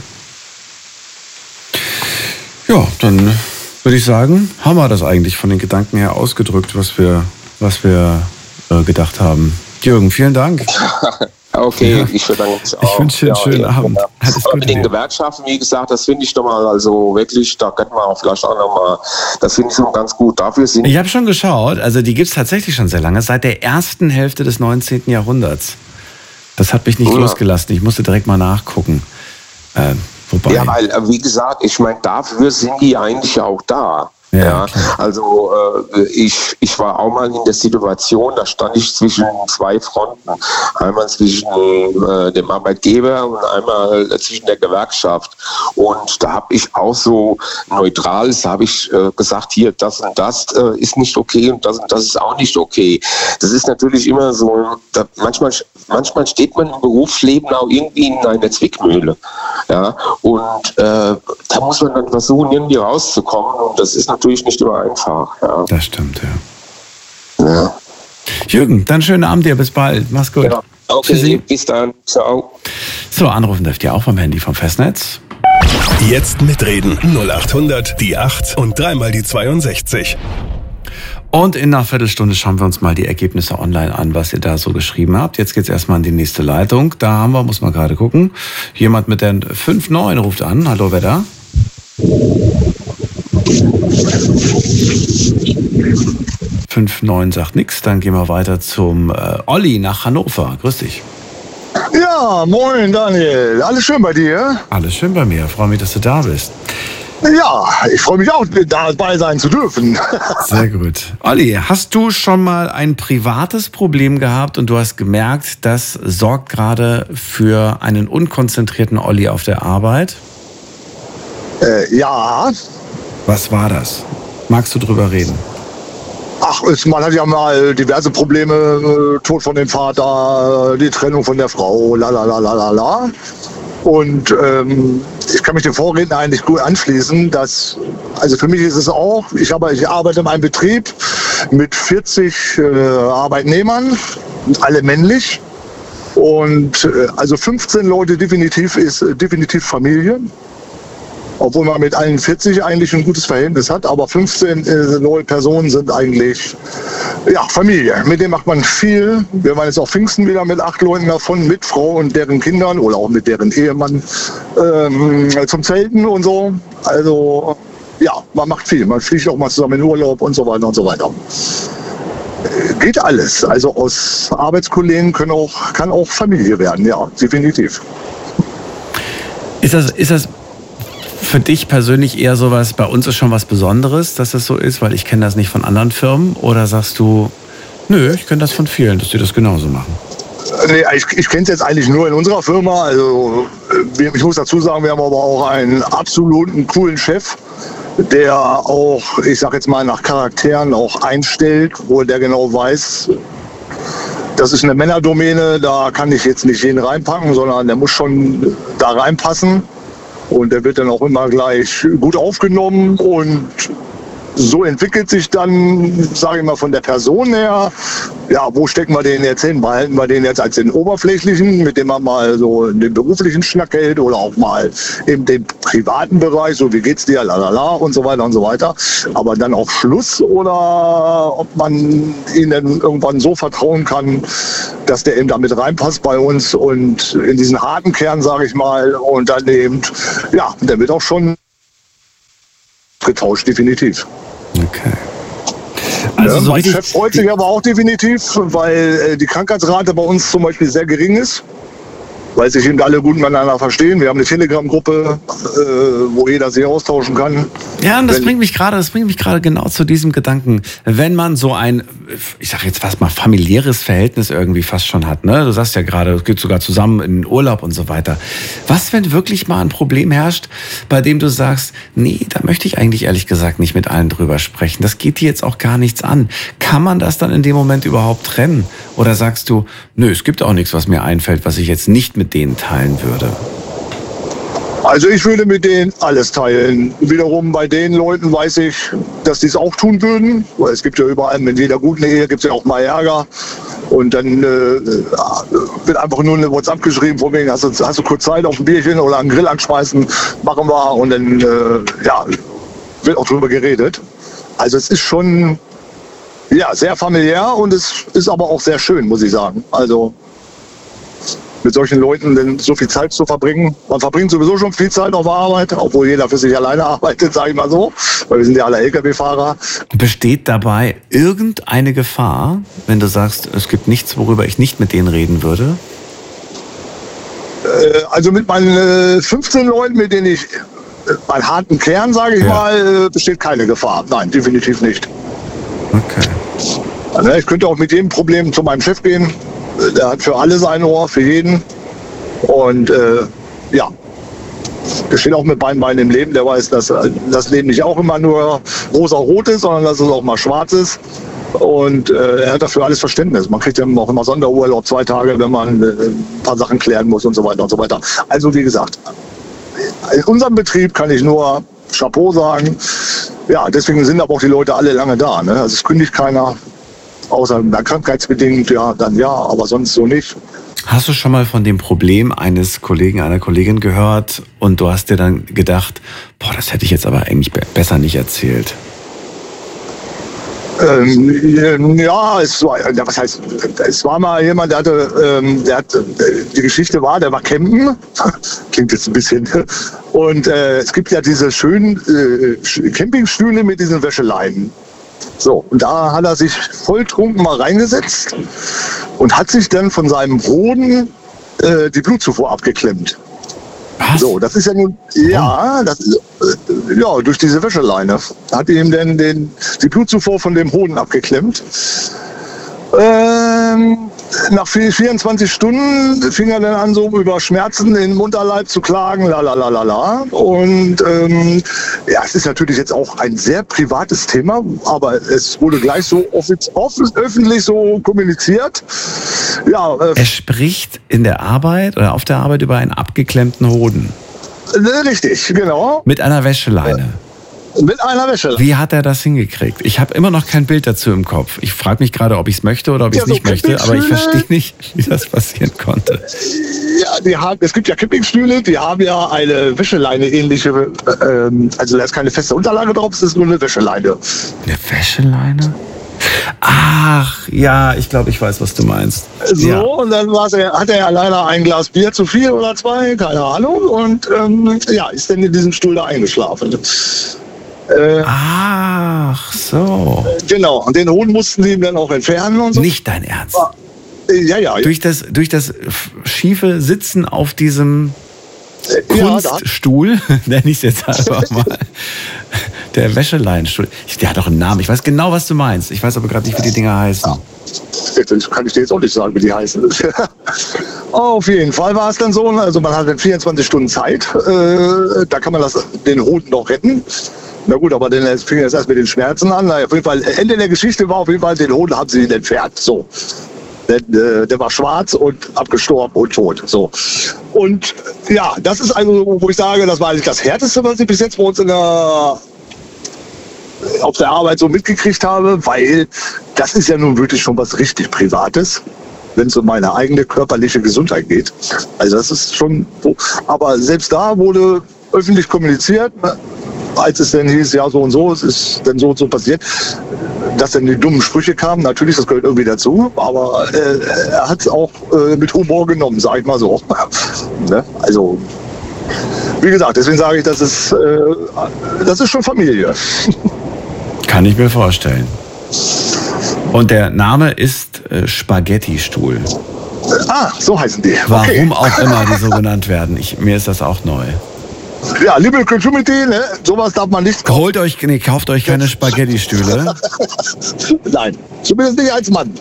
Ja, dann würde ich sagen, haben wir das eigentlich von den Gedanken her ausgedrückt, was wir, was wir äh, gedacht haben. Jürgen, vielen Dank. Okay, ja. Ich bedanke mich auch. Ich wünsche dir einen schönen ja, Abend. Ja. Aber mit den Gewerkschaften, wie gesagt, das finde ich doch mal, also wirklich, da könnte man auch vielleicht auch nochmal, das finde ich schon ganz gut. Dafür sind ich habe schon geschaut, also die gibt es tatsächlich schon sehr lange, seit der ersten Hälfte des neunzehnten Jahrhunderts. Das hat mich nicht ja. losgelassen, ich musste direkt mal nachgucken. Äh, wobei. Ja, weil, wie gesagt, ich meine, dafür sind die eigentlich auch da. Ja, ja, also äh, ich, ich war auch mal in der Situation, da stand ich zwischen zwei Fronten. Einmal zwischen äh, dem Arbeitgeber und einmal zwischen der Gewerkschaft. Und da habe ich auch so neutral, da habe ich äh, gesagt, hier, das und das äh, ist nicht okay und das und das ist auch nicht okay. Das ist natürlich immer so, da manchmal, manchmal steht man im Berufsleben auch irgendwie in einer Zwickmühle. Ja, und äh, da muss man dann versuchen, irgendwie rauszukommen. Und das ist natürlich Natürlich nicht immer einfach. Ja. Das stimmt, ja. ja. Jürgen, dann schönen Abend dir, bis bald. Mach's gut. Ja. Okay, Tschüssi. Bis dann. Ciao. So, anrufen dürft ihr auch vom Handy vom Festnetz. Jetzt mitreden. null acht hundert, die acht und dreimal die zweiundsechzig. Und in einer Viertelstunde schauen wir uns mal die Ergebnisse online an, was ihr da so geschrieben habt. Jetzt geht's erstmal in die nächste Leitung. Da haben wir, muss man gerade gucken, jemand mit der fünf neun ruft an. Hallo, wer da? fünf neun sagt nichts, dann gehen wir weiter zum äh, Olli nach Hannover. Grüß dich. Ja, moin Daniel. Alles schön bei dir? Alles schön bei mir. Freue mich, dass du da bist. Ja, ich freue mich auch, dabei sein zu dürfen. Sehr gut. Olli, hast du schon mal ein privates Problem gehabt und du hast gemerkt, das sorgt gerade für einen unkonzentrierten Olli auf der Arbeit? Äh, ja. Was war das? Magst du drüber reden? Ach, es, man hat ja mal diverse Probleme, Tod von dem Vater, die Trennung von der Frau, la la la la la la. Und ähm, ich kann mich dem Vorredner eigentlich gut anschließen, dass, also für mich ist es auch, ich, habe, ich arbeite in einem Betrieb mit vierzig äh, Arbeitnehmern, alle männlich. Und äh, also fünfzehn Leute definitiv ist äh, definitiv Familie. Obwohl man mit allen vierzig eigentlich ein gutes Verhältnis hat, aber fünfzehn äh, neue Personen sind eigentlich ja, Familie. Mit denen macht man viel. Wir waren jetzt auch Pfingsten wieder mit acht Leuten davon, mit Frau und deren Kindern oder auch mit deren Ehemann ähm, zum Zelten und so. Also ja, man macht viel. Man fliegt auch mal zusammen in Urlaub und so weiter und so weiter. Geht alles. Also aus Arbeitskollegen können auch, kann auch Familie werden, ja, definitiv. Ist das, ist das für dich persönlich eher sowas, bei uns ist schon was Besonderes, dass das so ist, weil ich kenne das nicht von anderen Firmen? Oder sagst du, nö, ich kenne das von vielen, dass die das genauso machen? Nee, ich, ich kenne es jetzt eigentlich nur in unserer Firma. Also ich muss dazu sagen, wir haben aber auch einen absoluten coolen Chef, der auch, ich sag jetzt mal, nach Charakteren auch einstellt, wo der genau weiß, das ist eine Männerdomäne, da kann ich jetzt nicht jeden reinpacken, sondern der muss schon da reinpassen. Und der wird dann auch immer gleich gut aufgenommen und so entwickelt sich dann, sage ich mal, von der Person her, ja, wo stecken wir den jetzt hin? Behalten wir den jetzt als den oberflächlichen, mit dem man mal so den beruflichen Schnack hält oder auch mal in dem privaten Bereich, so wie geht's dir, lalala und so weiter und so weiter. Aber dann auch Schluss oder ob man ihnen irgendwann so vertrauen kann, dass der eben damit reinpasst bei uns und in diesen harten Kern, sage ich mal, und dann eben, ja, der wird auch schon getauscht, definitiv. Okay. Also ja, so mein richtig Chef freut sich aber auch definitiv, weil äh, die Krankheitsrate bei uns zum Beispiel sehr gering ist, weil sich eben alle gut miteinander verstehen. Wir haben eine Telegram-Gruppe, äh, wo jeder sich austauschen kann. Ja, und das Wenn, bringt mich gerade, das bringt mich gerade genau zu diesem Gedanken. Wenn man so ein, ich sag jetzt fast mal familiäres Verhältnis irgendwie fast schon hat, ne? Du sagst ja gerade, es geht sogar zusammen in den Urlaub und so weiter. Was, wenn wirklich mal ein Problem herrscht, bei dem du sagst, nee, da möchte ich eigentlich ehrlich gesagt nicht mit allen drüber sprechen. Das geht dir jetzt auch gar nichts an. Kann man das dann in dem Moment überhaupt trennen? Oder sagst du, nö, es gibt auch nichts, was mir einfällt, was ich jetzt nicht mit denen teilen würde? Also ich würde mit denen alles teilen. Wiederum bei den Leuten weiß ich, dass die es auch tun würden. Weil es gibt ja überall, in jeder guten Ehe gibt es ja auch mal Ärger. Und dann äh, wird einfach nur eine WhatsApp geschrieben, von wegen, hast du, hast du kurz Zeit auf ein Bierchen oder einen Grill anschmeißen, machen wir. Und dann äh, ja, wird auch drüber geredet. Also es ist schon ja, sehr familiär und es ist aber auch sehr schön, muss ich sagen. Also mit solchen Leuten denn so viel Zeit zu verbringen. Man verbringt sowieso schon viel Zeit auf der Arbeit, obwohl jeder für sich alleine arbeitet, sage ich mal so, weil wir sind ja alle L K W-Fahrer. Besteht dabei irgendeine Gefahr, wenn du sagst, es gibt nichts, worüber ich nicht mit denen reden würde? Äh, also mit meinen äh, fünfzehn Leuten, mit denen ich, äh, meinen harten Kern, sage ich ja. mal, äh, besteht keine Gefahr. Nein, definitiv nicht. Okay. Also, ich könnte auch mit jedem Problem zu meinem Chef gehen. Der hat für alles ein Ohr, für jeden. Und äh, ja, der steht auch mit beiden Beinen im Leben. Der weiß, dass das Leben nicht auch immer nur rosa-rot ist, sondern dass es auch mal schwarz ist. Und äh, er hat dafür alles Verständnis. Man kriegt ja auch immer Sonderurlaub, zwei Tage, wenn man äh, ein paar Sachen klären muss und so weiter und so weiter. Also wie gesagt, in unserem Betrieb kann ich nur Chapeau sagen. Ja, deswegen sind aber auch die Leute alle lange da. Ne? Also es kündigt keiner. Außer krankheitsbedingt, ja, dann ja, aber sonst so nicht. Hast du schon mal von dem Problem eines Kollegen, einer Kollegin gehört und du hast dir dann gedacht, boah, das hätte ich jetzt aber eigentlich besser nicht erzählt? Ähm, ja, es war, was heißt, es war mal jemand, der hatte, ähm, der hat, die Geschichte war, der war campen, klingt jetzt ein bisschen, und äh, es gibt ja diese schönen äh, Campingstühle mit diesen Wäscheleinen. So, und da hat er sich volltrunken mal reingesetzt und hat sich dann von seinem Boden äh, die Blutzufuhr abgeklemmt. Was? So, das ist ja nun, ja, das, ja, durch diese Wäscheleine. Hat ihm denn den, die Blutzufuhr von dem Hoden abgeklemmt. Ähm, nach vierundzwanzig Stunden fing er dann an, so über Schmerzen im Unterleib zu klagen, la la la la la. Und ähm, ja, es ist natürlich jetzt auch ein sehr privates Thema, aber es wurde gleich so offiz- off- öffentlich so kommuniziert. Ja, äh, er spricht in der Arbeit oder auf der Arbeit über einen abgeklemmten Hoden. äh, richtig, genau. Mit einer Wäscheleine. Äh, Mit einer Wäscheleine. Wie hat er das hingekriegt? Ich habe immer noch kein Bild dazu im Kopf. Ich frage mich gerade, ob ich es möchte oder ob ich es Ja, so nicht möchte, aber ich Campingstühle. verstehe nicht, wie das passieren konnte. Ja, die haben, es gibt ja Campingstühle, die haben ja eine Wäscheleine ähnliche, äh, ähm, also da ist keine feste Unterlage drauf, es ist nur eine Wäscheleine. Eine Wäscheleine? Ach, ja, ich glaube, ich weiß, was du meinst. So, Ja. und dann war's, er, hat er ja leider ein Glas Bier zu viel oder zwei, keine Ahnung, und ähm, ja, ist dann in diesem Stuhl da eingeschlafen. Äh, Ach, so. genau, und den Hoden mussten sie ihm dann auch entfernen und so. Nicht dein Ernst. Äh, Ja, ja, Durch das, durch das f- schiefe Sitzen auf diesem ja, da, Kunststuhl, nenne ich es jetzt einfach mal, der Wäscheleinstuhl. Ich- Der hat doch einen Namen. Ich weiß genau, was du meinst. Ich weiß aber gerade nicht, wie die Dinger heißen. das kann ich dir jetzt auch nicht sagen, wie die heißen. Auf jeden Fall war es dann so, also man hat dann vierundzwanzig Stunden Zeit, äh, da kann man das, den Hoden noch retten. Na gut, aber dann fing es erst mit den Schmerzen an. Na, auf jeden Fall, Ende der Geschichte war auf jeden Fall, den Hoden haben sie ihn entfernt. So. Der, äh, der war schwarz und abgestorben und tot. So. Und ja, das ist also, wo ich sage, das war eigentlich das Härteste, was ich bis jetzt bei uns in der, auf der Arbeit so mitgekriegt habe, weil das ist ja nun wirklich schon was richtig Privates, wenn es um meine eigene körperliche Gesundheit geht. Also das ist schon so. Aber selbst da wurde öffentlich kommuniziert, ne, als es dann hieß, ja so und so, es ist dann so und so passiert, dass dann die dummen Sprüche kamen. Natürlich, das gehört irgendwie dazu, aber äh, er hat es auch äh, mit Humor genommen, sag ich mal so. Ne? Also, wie gesagt, deswegen sage ich, das ist, äh, das ist schon Familie. Kann ich mir vorstellen. Und der Name ist äh, Spaghetti-Stuhl. Ah, so heißen die. Warum auch immer die so genannt werden. Ich, mir ist das auch neu. Ja, liebe Community, ne, sowas darf man nicht kaufen. Holt euch, nee, kauft euch keine Spaghetti-Stühle. Nein, zumindest nicht als Mann.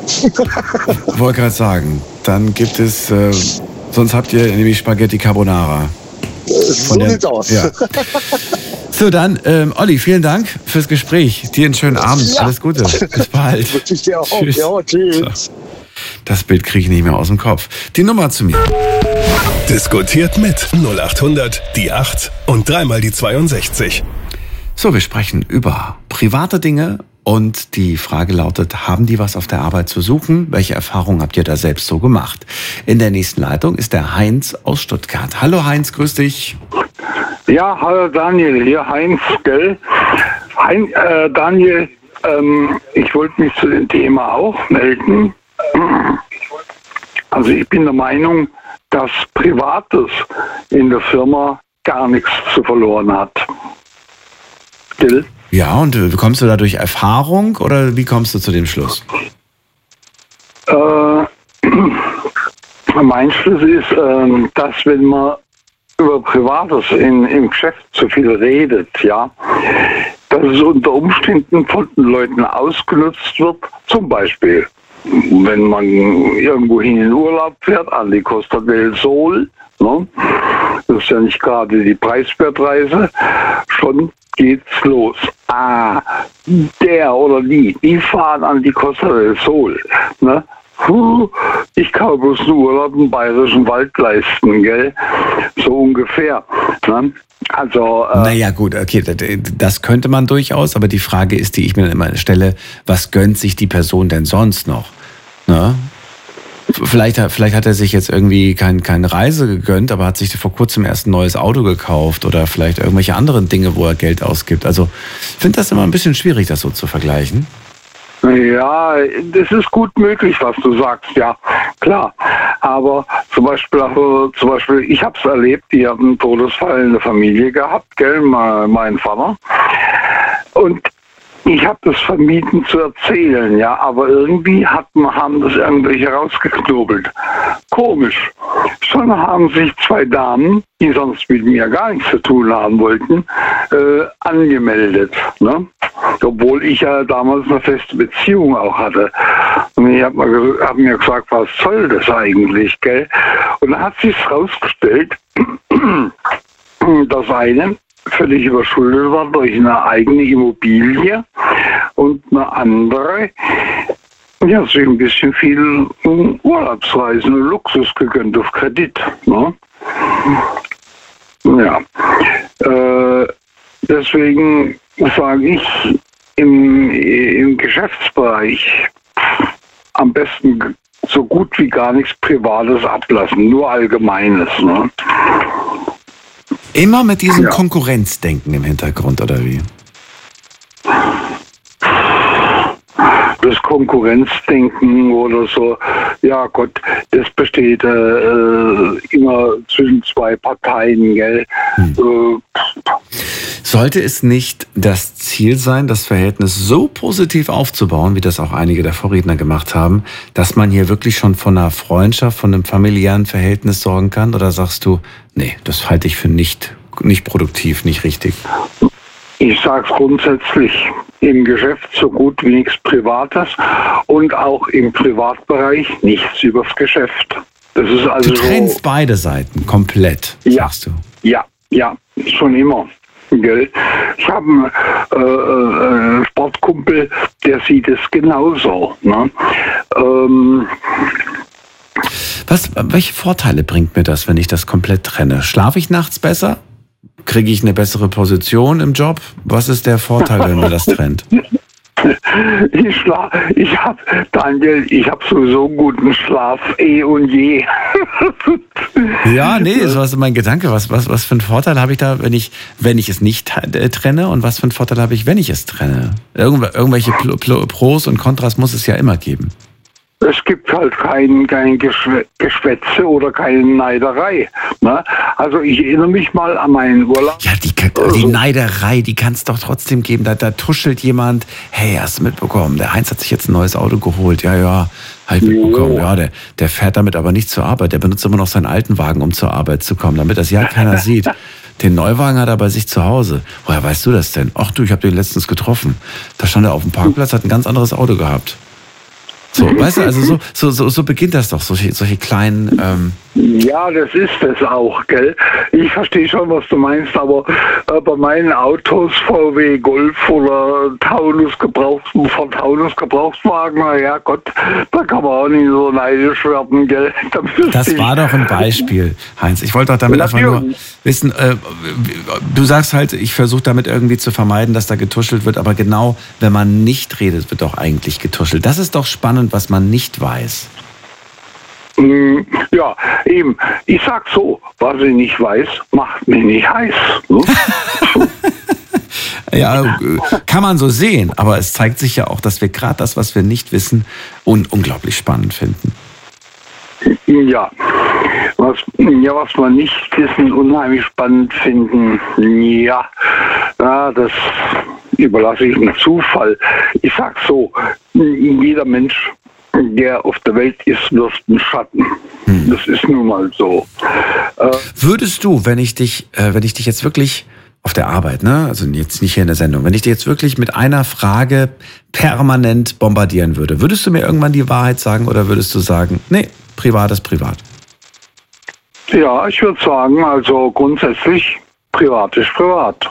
Wollte gerade sagen, dann gibt es, äh, sonst habt ihr nämlich Spaghetti Carbonara. So der- sieht's aus. Ja. So, dann, ähm, Olli, vielen Dank fürs Gespräch. Dir einen schönen Abend. Ja. Alles Gute. Bis bald. Wünsche ich dir auch. Tschüss. Ja, tschüss. So. Das Bild kriege ich nicht mehr aus dem Kopf. Die Nummer zu mir. Diskutiert mit null acht hundert, die acht und dreimal die zweiundsechzig. So, wir sprechen über private Dinge und die Frage lautet, haben die was auf der Arbeit zu suchen? Welche Erfahrungen habt ihr da selbst so gemacht? In der nächsten Leitung ist der Heinz aus Stuttgart. Hallo Heinz, grüß dich. Ja, hallo Daniel, hier Heinz, gell? Hein, äh, Daniel, ähm, ich wollte mich zu dem Thema auch melden. Also ich bin der Meinung, dass Privates in der Firma gar nichts zu verloren hat. Gell? Ja, und äh, kommst du da durch Erfahrung oder wie kommst du zu dem Schluss? Äh, mein Schluss ist, äh, dass wenn man über Privates in, im Geschäft zu viel redet, ja, dass es unter Umständen von den Leuten ausgenutzt wird. Zum Beispiel, wenn man irgendwo hin in Urlaub fährt, an die Costa del Sol, ne? Das ist ja nicht gerade die Preiswertreise, schon geht's los. Ah, der oder die, die fahren an die Costa del Sol, ne? Puh, ich kann bloß einen Urlaub im Bayerischen Wald leisten, gell? So ungefähr. Ne? Also, äh, Naja gut, okay, das könnte man durchaus, aber die Frage ist, die ich mir dann immer stelle, was gönnt sich die Person denn sonst noch? Ne? Vielleicht, vielleicht hat er sich jetzt irgendwie kein, keine Reise gegönnt, aber hat sich vor kurzem erst ein neues Auto gekauft oder vielleicht irgendwelche anderen Dinge, wo er Geld ausgibt. Also ich finde das immer ein bisschen schwierig, das so zu vergleichen. ja, das ist gut möglich, was du sagst, ja, klar. Aber zum Beispiel, auch, zum Beispiel ich habe es erlebt, die haben einen Todesfall in der Familie gehabt, gell, mein Vater. Und ich habe das vermieden zu erzählen, ja, aber irgendwie hat, haben das irgendwelche rausgeknobelt. Komisch. Schon haben sich zwei Damen, die sonst mit mir gar nichts zu tun haben wollten, äh, angemeldet. Ne? Obwohl ich ja damals eine feste Beziehung auch hatte. Und ich habe mir, hab mir gesagt, was soll das eigentlich, gell? Und dann hat sich rausgestellt, dass eine völlig überschuldet war durch eine eigene Immobilie und eine andere, ja, sich ein bisschen viel Urlaubsreisen und Luxus gegönnt auf Kredit. Ne? Ja, äh, deswegen sage ich, im, im Geschäftsbereich am besten so gut wie gar nichts Privates ablassen, nur Allgemeines. Ne? Immer mit diesem Ja. Konkurrenzdenken im Hintergrund, oder wie? Das Konkurrenzdenken oder so, ja Gott, das besteht äh, immer zwischen zwei Parteien, gell? Hm. Äh, Sollte es nicht das Ziel sein, das Verhältnis so positiv aufzubauen, wie das auch einige der Vorredner gemacht haben, dass man hier wirklich schon von einer Freundschaft, von einem familiären Verhältnis sorgen kann? Oder sagst du, nee, das halte ich für nicht, nicht produktiv, nicht richtig? Ich sage es grundsätzlich, im Geschäft so gut wie nichts Privates und auch im Privatbereich nichts übers Geschäft. Das ist also Du trennst so, beide Seiten komplett, Ja. sagst du. Ja, ja, schon immer. Gell? Ich habe einen äh, äh, Sportkumpel, der sieht es genauso. Ne? Ähm, Was, welche Vorteile bringt mir das, wenn ich das komplett trenne? Schlafe ich nachts besser? Kriege ich eine bessere Position im Job? Was ist der Vorteil, wenn man das trennt? Ich schlaf, ich hab, Daniel, ich habe sowieso einen guten Schlaf, eh und je. Ja, nee, das war so mein Gedanke. Was, was, was für einen Vorteil habe ich da, wenn ich, wenn ich es nicht äh, trenne? Und was für einen Vorteil habe ich, wenn ich es trenne? Irgendw irgendwelche Pl Pl Pros und Kontras muss es ja immer geben. Es gibt halt kein, kein Geschwä Geschwätze oder keine Neiderei. Ne? Also ich erinnere mich mal an meinen Urlaub. Ja, die, die Neiderei, die kann es doch trotzdem geben. Da, da tuschelt jemand, hey, hast du mitbekommen, der Heinz hat sich jetzt ein neues Auto geholt. Ja, ja, halt mitbekommen. Ja, der, der fährt damit aber nicht zur Arbeit. Der benutzt immer noch seinen alten Wagen, um zur Arbeit zu kommen, damit das ja keiner sieht. Den Neuwagen hat er bei sich zu Hause. Woher weißt du das denn? Ach du, ich habe den letztens getroffen. Da stand er auf dem Parkplatz, hat ein ganz anderes Auto gehabt. So, weißt du, also so, so, so, so beginnt das doch, solche, solche kleinen... Ähm Ja, das ist es auch, gell? Ich verstehe schon, was du meinst, aber äh, bei meinen Autos, V W Golf oder Taunus Gebrauchs von Taunus Gebrauchswagen, na ja Gott, da kann man auch nicht so neidisch werden, gell? Da das war doch ein Beispiel, Heinz. Ich wollte doch damit einfach nur wissen, äh, du sagst halt, ich versuche damit irgendwie zu vermeiden, dass da getuschelt wird, aber genau, wenn man nicht redet, wird doch eigentlich getuschelt. Das ist doch spannend, was man nicht weiß. Ja, eben. Ich sag so, was ich nicht weiß, macht mich nicht heiß. Ne? Ja, kann man so sehen, aber es zeigt sich ja auch, dass wir gerade das, was wir nicht wissen, un unglaublich spannend finden. Ja, was, ja, was wir nicht wissen, unheimlich spannend finden, ja, ja, das überlasse ich dem Zufall. Ich sag so, jeder Mensch, der auf der Welt ist, wirft einen Schatten. Hm. Das ist nun mal so. Äh, Würdest du, wenn ich dich, äh, wenn ich dich jetzt wirklich auf der Arbeit, ne, also jetzt nicht hier in der Sendung, wenn ich dich jetzt wirklich mit einer Frage permanent bombardieren würde, würdest du mir irgendwann die Wahrheit sagen oder würdest du sagen, nee, privat ist privat? Ja, ich würde sagen, also grundsätzlich, privat ist privat.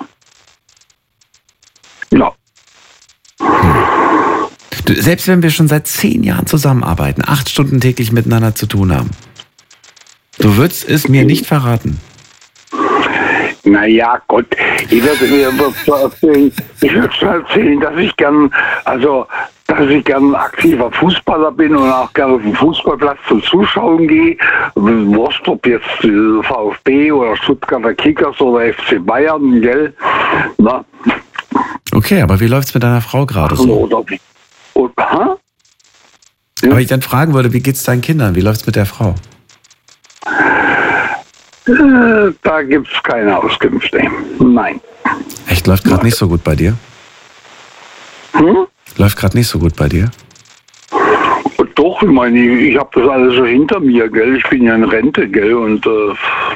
Ja. Hm. Du, selbst wenn wir schon seit zehn Jahren zusammenarbeiten, acht Stunden täglich miteinander zu tun haben, du würdest es mir nicht verraten. Naja, Gott, ich würde mir erzählen, ich würde schon erzählen, dass ich gern, also, dass ich gern ein aktiver Fußballer bin und auch gerne auf den Fußballplatz zum Zuschauen gehe. Wurscht, ob jetzt VfB oder Stuttgarter Kickers oder F C Bayern, gell? Na. Okay, aber wie läuft's mit deiner Frau gerade so? Oder wie? Und, ha? Ja. Aber ich dann fragen würde, wie geht's deinen Kindern? Wie läuft's mit der Frau? Äh, da gibt's keine Auskünfte. Nein. Echt, läuft gerade nicht so gut bei dir? Hm? Läuft gerade nicht so gut bei dir? Doch, ich meine, ich, ich habe das alles so hinter mir, gell? Ich bin ja in Rente, gell? Und äh,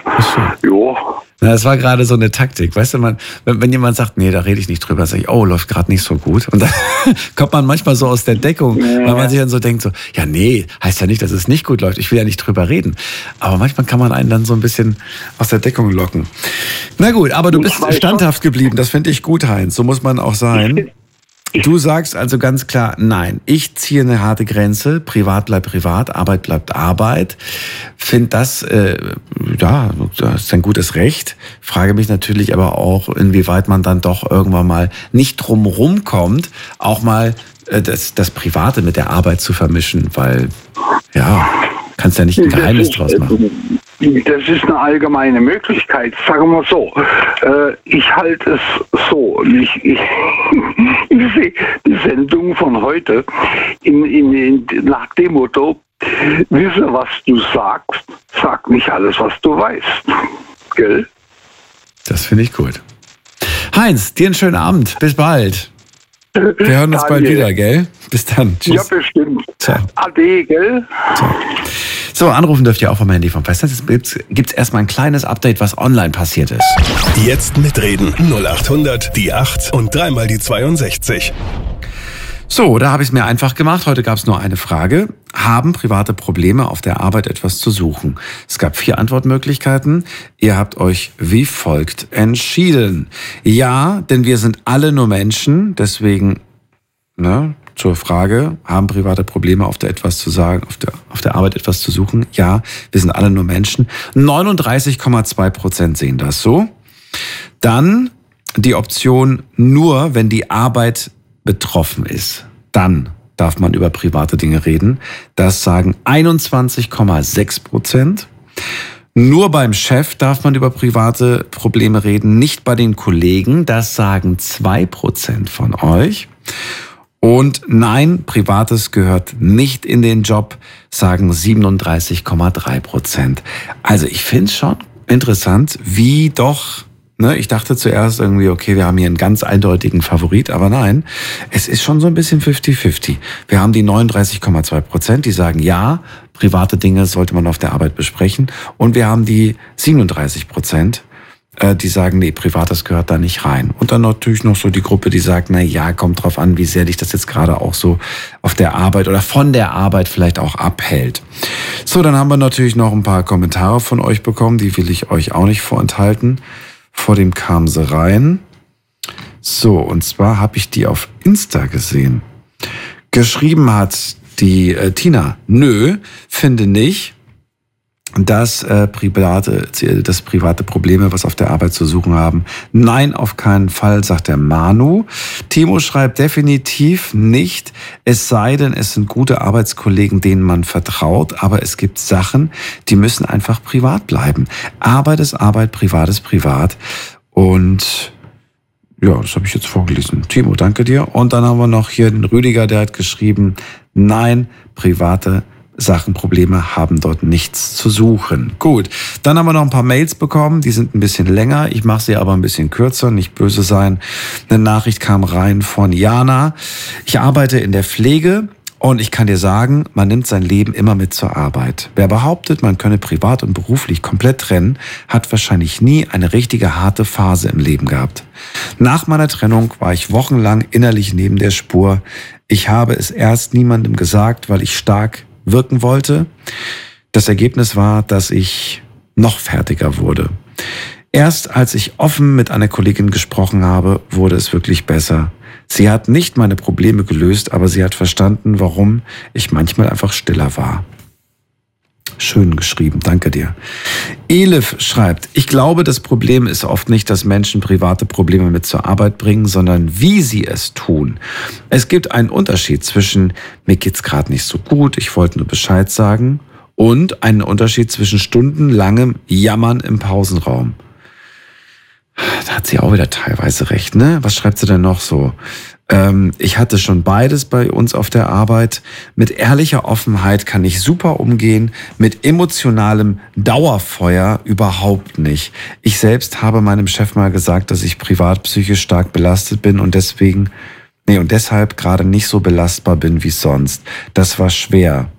ja. Na, das war gerade so eine Taktik, weißt du, man, wenn, wenn jemand sagt, nee, da rede ich nicht drüber, sage ich, oh, läuft gerade nicht so gut. Und dann kommt man manchmal so aus der Deckung, ja. weil man sich dann so denkt, so, ja, nee, heißt ja nicht, dass es nicht gut läuft, ich will ja nicht drüber reden. Aber manchmal kann man einen dann so ein bisschen aus der Deckung locken. Na gut, aber du bist standhaft geblieben, das finde ich gut, Heinz, so muss man auch sein. Du sagst also ganz klar, nein, ich ziehe eine harte Grenze, privat bleibt privat, Arbeit bleibt Arbeit. Find das, äh, ja, das ist ein gutes Recht. Frage mich natürlich aber auch, inwieweit man dann doch irgendwann mal nicht drumherum kommt, auch mal äh, das, das Private mit der Arbeit zu vermischen, weil, ja, kannst ja nicht ein Geheimnis draus machen. Das ist eine allgemeine Möglichkeit, sagen wir so. Äh, ich halte es so. Ich, ich, ich sehe die Sendung von heute in, in, in, nach dem Motto, wisse, was du sagst, sag nicht alles, was du weißt. Gell? Das finde ich gut. Heinz, dir einen schönen Abend. Bis bald. Wir hören uns bald wieder, gell? Bis dann. Tschüss. Ja, bestimmt. Ciao. Ade, gell? Ciao. So, anrufen dürft ihr auch vom Handy vom Festnetz. Jetzt gibt es erstmal ein kleines Update, was online passiert ist. Jetzt mitreden. null acht hundert, die acht und dreimal die zweiundsechzig. So, da habe ich es mir einfach gemacht. Heute gab es nur eine Frage. Haben private Probleme auf der Arbeit etwas zu suchen? Es gab vier Antwortmöglichkeiten. Ihr habt euch wie folgt entschieden. Ja, denn wir sind alle nur Menschen. Deswegen, ne, zur Frage, haben private Probleme auf der etwas zu sagen, auf der, auf der Arbeit etwas zu suchen? Ja, wir sind alle nur Menschen. neununddreißig Komma zwei Prozent sehen das so. Dann die Option nur, wenn die Arbeit betroffen ist. Dann darf man über private Dinge reden. Das sagen einundzwanzig Komma sechs Prozent. Nur beim Chef darf man über private Probleme reden, nicht bei den Kollegen. Das sagen zwei Prozent von euch. Und nein, Privates gehört nicht in den Job, sagen siebenunddreißig Komma drei Prozent. Also ich finde es schon interessant, wie doch, ne, ich dachte zuerst irgendwie, okay, wir haben hier einen ganz eindeutigen Favorit, aber nein, es ist schon so ein bisschen fünfzig fünfzig. Wir haben die neununddreißig Komma zwei Prozent, die sagen, ja, private Dinge sollte man auf der Arbeit besprechen. Und wir haben die siebenunddreißig Prozent, die sagen, nee, Privates gehört da nicht rein. Und dann natürlich noch so die Gruppe, die sagt, na ja, kommt drauf an, wie sehr dich das jetzt gerade auch so auf der Arbeit oder von der Arbeit vielleicht auch abhält. So, dann haben wir natürlich noch ein paar Kommentare von euch bekommen, die will ich euch auch nicht vorenthalten. Vor dem kamen sie rein. So, und zwar habe ich die auf Insta gesehen. Geschrieben hat die äh, Tina, nö, finde nicht, dass äh, private, dass private Probleme was auf der Arbeit zu suchen haben. Nein, auf keinen Fall, sagt der Manu. Timo schreibt definitiv nicht, es sei denn, es sind gute Arbeitskollegen, denen man vertraut, aber es gibt Sachen, die müssen einfach privat bleiben. Arbeit ist Arbeit, Privat ist Privat. Und ja, das habe ich jetzt vorgelesen. Timo, danke dir. Und dann haben wir noch hier den Rüdiger, der hat geschrieben, nein, private Sachen, Probleme haben dort nichts zu suchen. Gut, dann haben wir noch ein paar Mails bekommen, die sind ein bisschen länger. Ich mache sie aber ein bisschen kürzer, nicht böse sein. Eine Nachricht kam rein von Jana. Ich arbeite in der Pflege und ich kann dir sagen, man nimmt sein Leben immer mit zur Arbeit. Wer behauptet, man könne privat und beruflich komplett trennen, hat wahrscheinlich nie eine richtige harte Phase im Leben gehabt. Nach meiner Trennung war ich wochenlang innerlich neben der Spur. Ich habe es erst niemandem gesagt, weil ich stark wirken wollte. Das Ergebnis war, dass ich noch fertiger wurde. Erst als ich offen mit einer Kollegin gesprochen habe, wurde es wirklich besser. Sie hat nicht meine Probleme gelöst, aber sie hat verstanden, warum ich manchmal einfach stiller war. Schön geschrieben, danke dir. Elif schreibt, ich glaube, das Problem ist oft nicht, dass Menschen private Probleme mit zur Arbeit bringen, sondern wie sie es tun. Es gibt einen Unterschied zwischen, mir geht's gerade nicht so gut, ich wollte nur Bescheid sagen, und einen Unterschied zwischen stundenlangem Jammern im Pausenraum. Da hat sie auch wieder teilweise recht, ne? Was schreibt sie denn noch so? Ähm, ich hatte schon beides bei uns auf der Arbeit. Mit ehrlicher Offenheit kann ich super umgehen, mit emotionalem Dauerfeuer überhaupt nicht. Ich selbst habe meinem Chef mal gesagt, dass ich privat psychisch stark belastet bin und deswegen Nee, und deshalb gerade nicht so belastbar bin wie sonst. Das war schwer.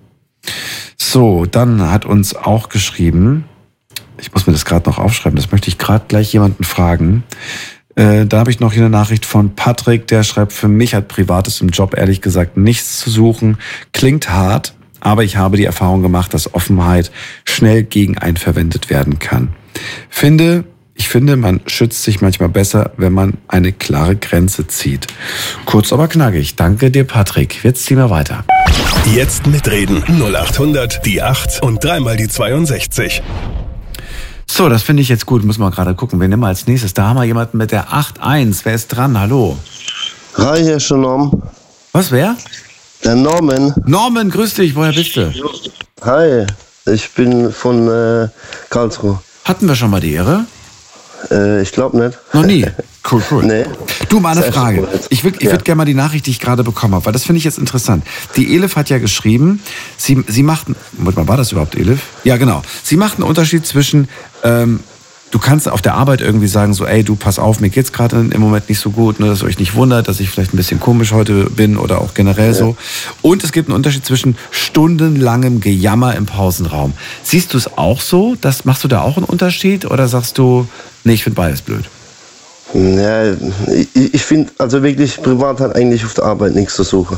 So, dann hat uns auch geschrieben, ich muss mir das gerade noch aufschreiben, das möchte ich gerade gleich jemanden fragen. Äh, da habe ich noch hier eine Nachricht von Patrick, der schreibt, für mich hat Privates im Job ehrlich gesagt nichts zu suchen. Klingt hart, aber ich habe die Erfahrung gemacht, dass Offenheit schnell gegen einen verwendet werden kann. Finde, ich finde, man schützt sich manchmal besser, wenn man eine klare Grenze zieht. Kurz aber knackig. Danke dir, Patrick. Jetzt ziehen wir weiter. Jetzt mitreden. null acht hundert, die acht und dreimal die zweiundsechzig. So, das finde ich jetzt gut. Muss mal gerade gucken. Wir nehmen als nächstes. Da haben wir jemanden mit der acht eins. Wer ist dran? Hallo. Hi, hier ist schon Norm. Was, wer? Der Norman. Norman, grüß dich. Woher bist du? Hi, ich bin von äh, Karlsruhe. Hatten wir schon mal die Ehre? Äh, ich glaube nicht. Noch nie? Cool, cool. Nee. Du, mal eine Sehr Frage. cool. Ich würde ich Ja. würd gerne mal die Nachricht, die ich gerade bekommen habe, weil das finde ich jetzt interessant. Die Elif hat ja geschrieben, sie, sie macht, warte mal, war das überhaupt Elif? Ja, genau. Sie macht einen Unterschied zwischen, ähm, du kannst auf der Arbeit irgendwie sagen, so, ey, du, pass auf, mir geht's gerade im Moment nicht so gut, ne, dass ihr euch nicht wundert, dass ich vielleicht ein bisschen komisch heute bin oder auch generell ja. so. Und es gibt einen Unterschied zwischen stundenlangem Gejammer im Pausenraum. Siehst du es auch so? Das, machst du da auch einen Unterschied oder sagst du, nee, ich finde beides blöd? Ja, ich, ich finde, also wirklich, privat hat eigentlich auf der Arbeit nichts zu suchen.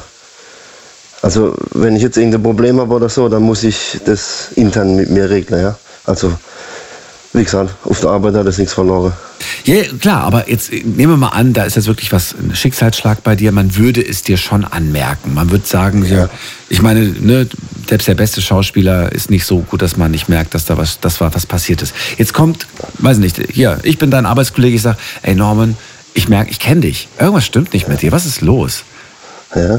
Also, wenn ich jetzt irgendein Problem habe oder so, dann muss ich das intern mit mir regeln, ja. Also, wie gesagt, auf der Arbeit hat das nichts verloren. Ja, klar, aber jetzt nehmen wir mal an, da ist jetzt wirklich was, ein Schicksalsschlag bei dir, man würde es dir schon anmerken. Man würde sagen, ja, ich meine, ne, selbst der beste Schauspieler ist nicht so gut, dass man nicht merkt, dass da was, das war, was passiert ist. Jetzt kommt, weiß nicht, hier, ich bin dein Arbeitskollege, ich sag, ey Norman, ich merke, ich kenne dich. Irgendwas stimmt nicht mit dir, was ist los? Ja.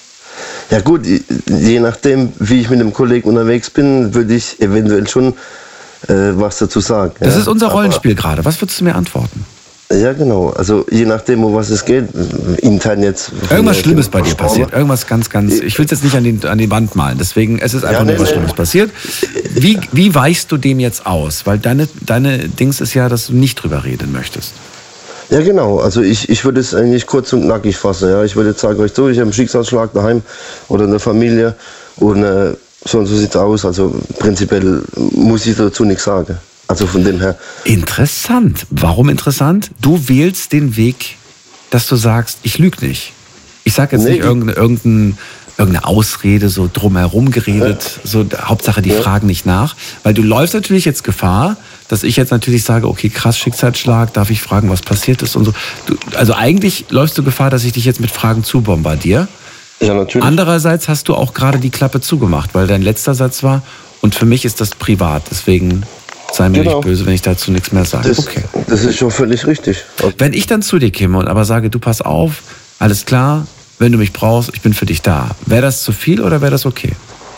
Ja gut, je nachdem, wie ich mit dem Kollegen unterwegs bin, würde ich eventuell schon äh, was dazu sagen. Das ja. ist unser Rollenspiel Aber, gerade. Was würdest du mir antworten? Ja, genau. Also je nachdem, um was es geht, intern jetzt. Irgendwas Schlimmes bei dir passiert. Irgendwas ganz, ganz. Ich will es jetzt nicht an, den, an die Wand malen. Deswegen, es ist einfach ja, nee, nur was Schlimmes nee. passiert. Wie, wie weichst du dem jetzt aus? Weil deine, deine Dings ist ja, dass du nicht drüber reden möchtest. Ja, genau. Also ich, ich würde es eigentlich kurz und knackig fassen. Ja. Ich würde jetzt sagen euch so, ich habe einen Schicksalsschlag daheim oder in der Familie und äh, so und so sieht es aus. Also prinzipiell muss ich dazu nichts sagen. Also von dem her. Interessant. Warum interessant? Du wählst den Weg, dass du sagst, ich lüge nicht. Ich sage jetzt nee, nicht irgendeine, irgendeine, irgendeine Ausrede, so drumherum geredet, ja. so Hauptsache die ja. fragen nicht nach. Weil du läufst natürlich jetzt Gefahr, dass ich jetzt natürlich sage, okay, krass, Schicksalsschlag, darf ich fragen, was passiert ist und so. Du, also eigentlich läufst du Gefahr, dass ich dich jetzt mit Fragen zubombardiere. Ja, natürlich. Andererseits hast du auch gerade die Klappe zugemacht, weil dein letzter Satz war, und für mich ist das privat, deswegen sei mir genau. nicht böse, wenn ich dazu nichts mehr sage. Das, okay. das ist schon völlig richtig. Wenn ich dann zu dir käme und aber sage, du pass auf, alles klar, wenn du mich brauchst, ich bin für dich da. Wäre das zu viel oder wäre das okay?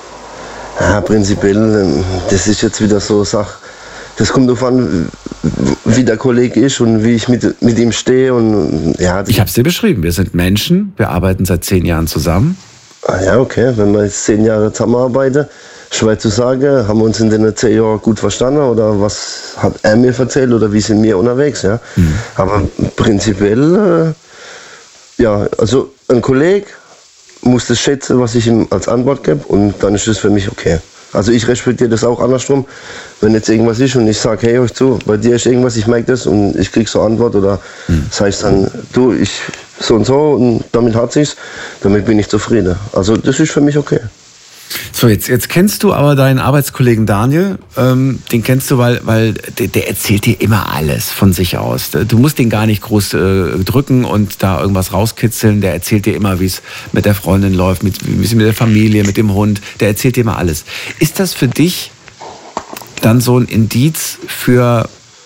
Ja, prinzipiell, das ist jetzt wieder so eine Sache. Das kommt darauf an, wie der Kollege ist und wie ich mit, mit ihm stehe. Und, ja, ich habe es dir beschrieben. Wir sind Menschen, wir arbeiten seit zehn Jahren zusammen. Ah ja, okay. Wenn wir jetzt zehn Jahre zusammenarbeiten, schwer zu sagen, haben wir uns in den zehn Jahren gut verstanden oder was hat er mir erzählt oder wie sind wir unterwegs. Ja? Mhm. Aber prinzipiell, äh, ja, also ein Kollege muss das schätzen, was ich ihm als Antwort gebe und dann ist das für mich okay. Also ich respektiere das auch andersrum. Wenn jetzt irgendwas ist und ich sage, hey, euch zu, bei dir ist irgendwas, ich merke das und ich kriege so eine Antwort oder mhm. das heißt dann, du, ich so und so und damit hat sich's, damit bin ich zufrieden. Also das ist für mich okay. So, jetzt, jetzt kennst du aber deinen Arbeitskollegen Daniel, ähm, den kennst du, weil, weil der, der erzählt dir immer alles von sich aus. Du musst den gar nicht groß äh, drücken und da irgendwas rauskitzeln, der erzählt dir immer, wie es mit der Freundin läuft, mit, wie es mit der Familie, mit dem Hund, der erzählt dir immer alles. Ist das für dich dann so ein Indiz für,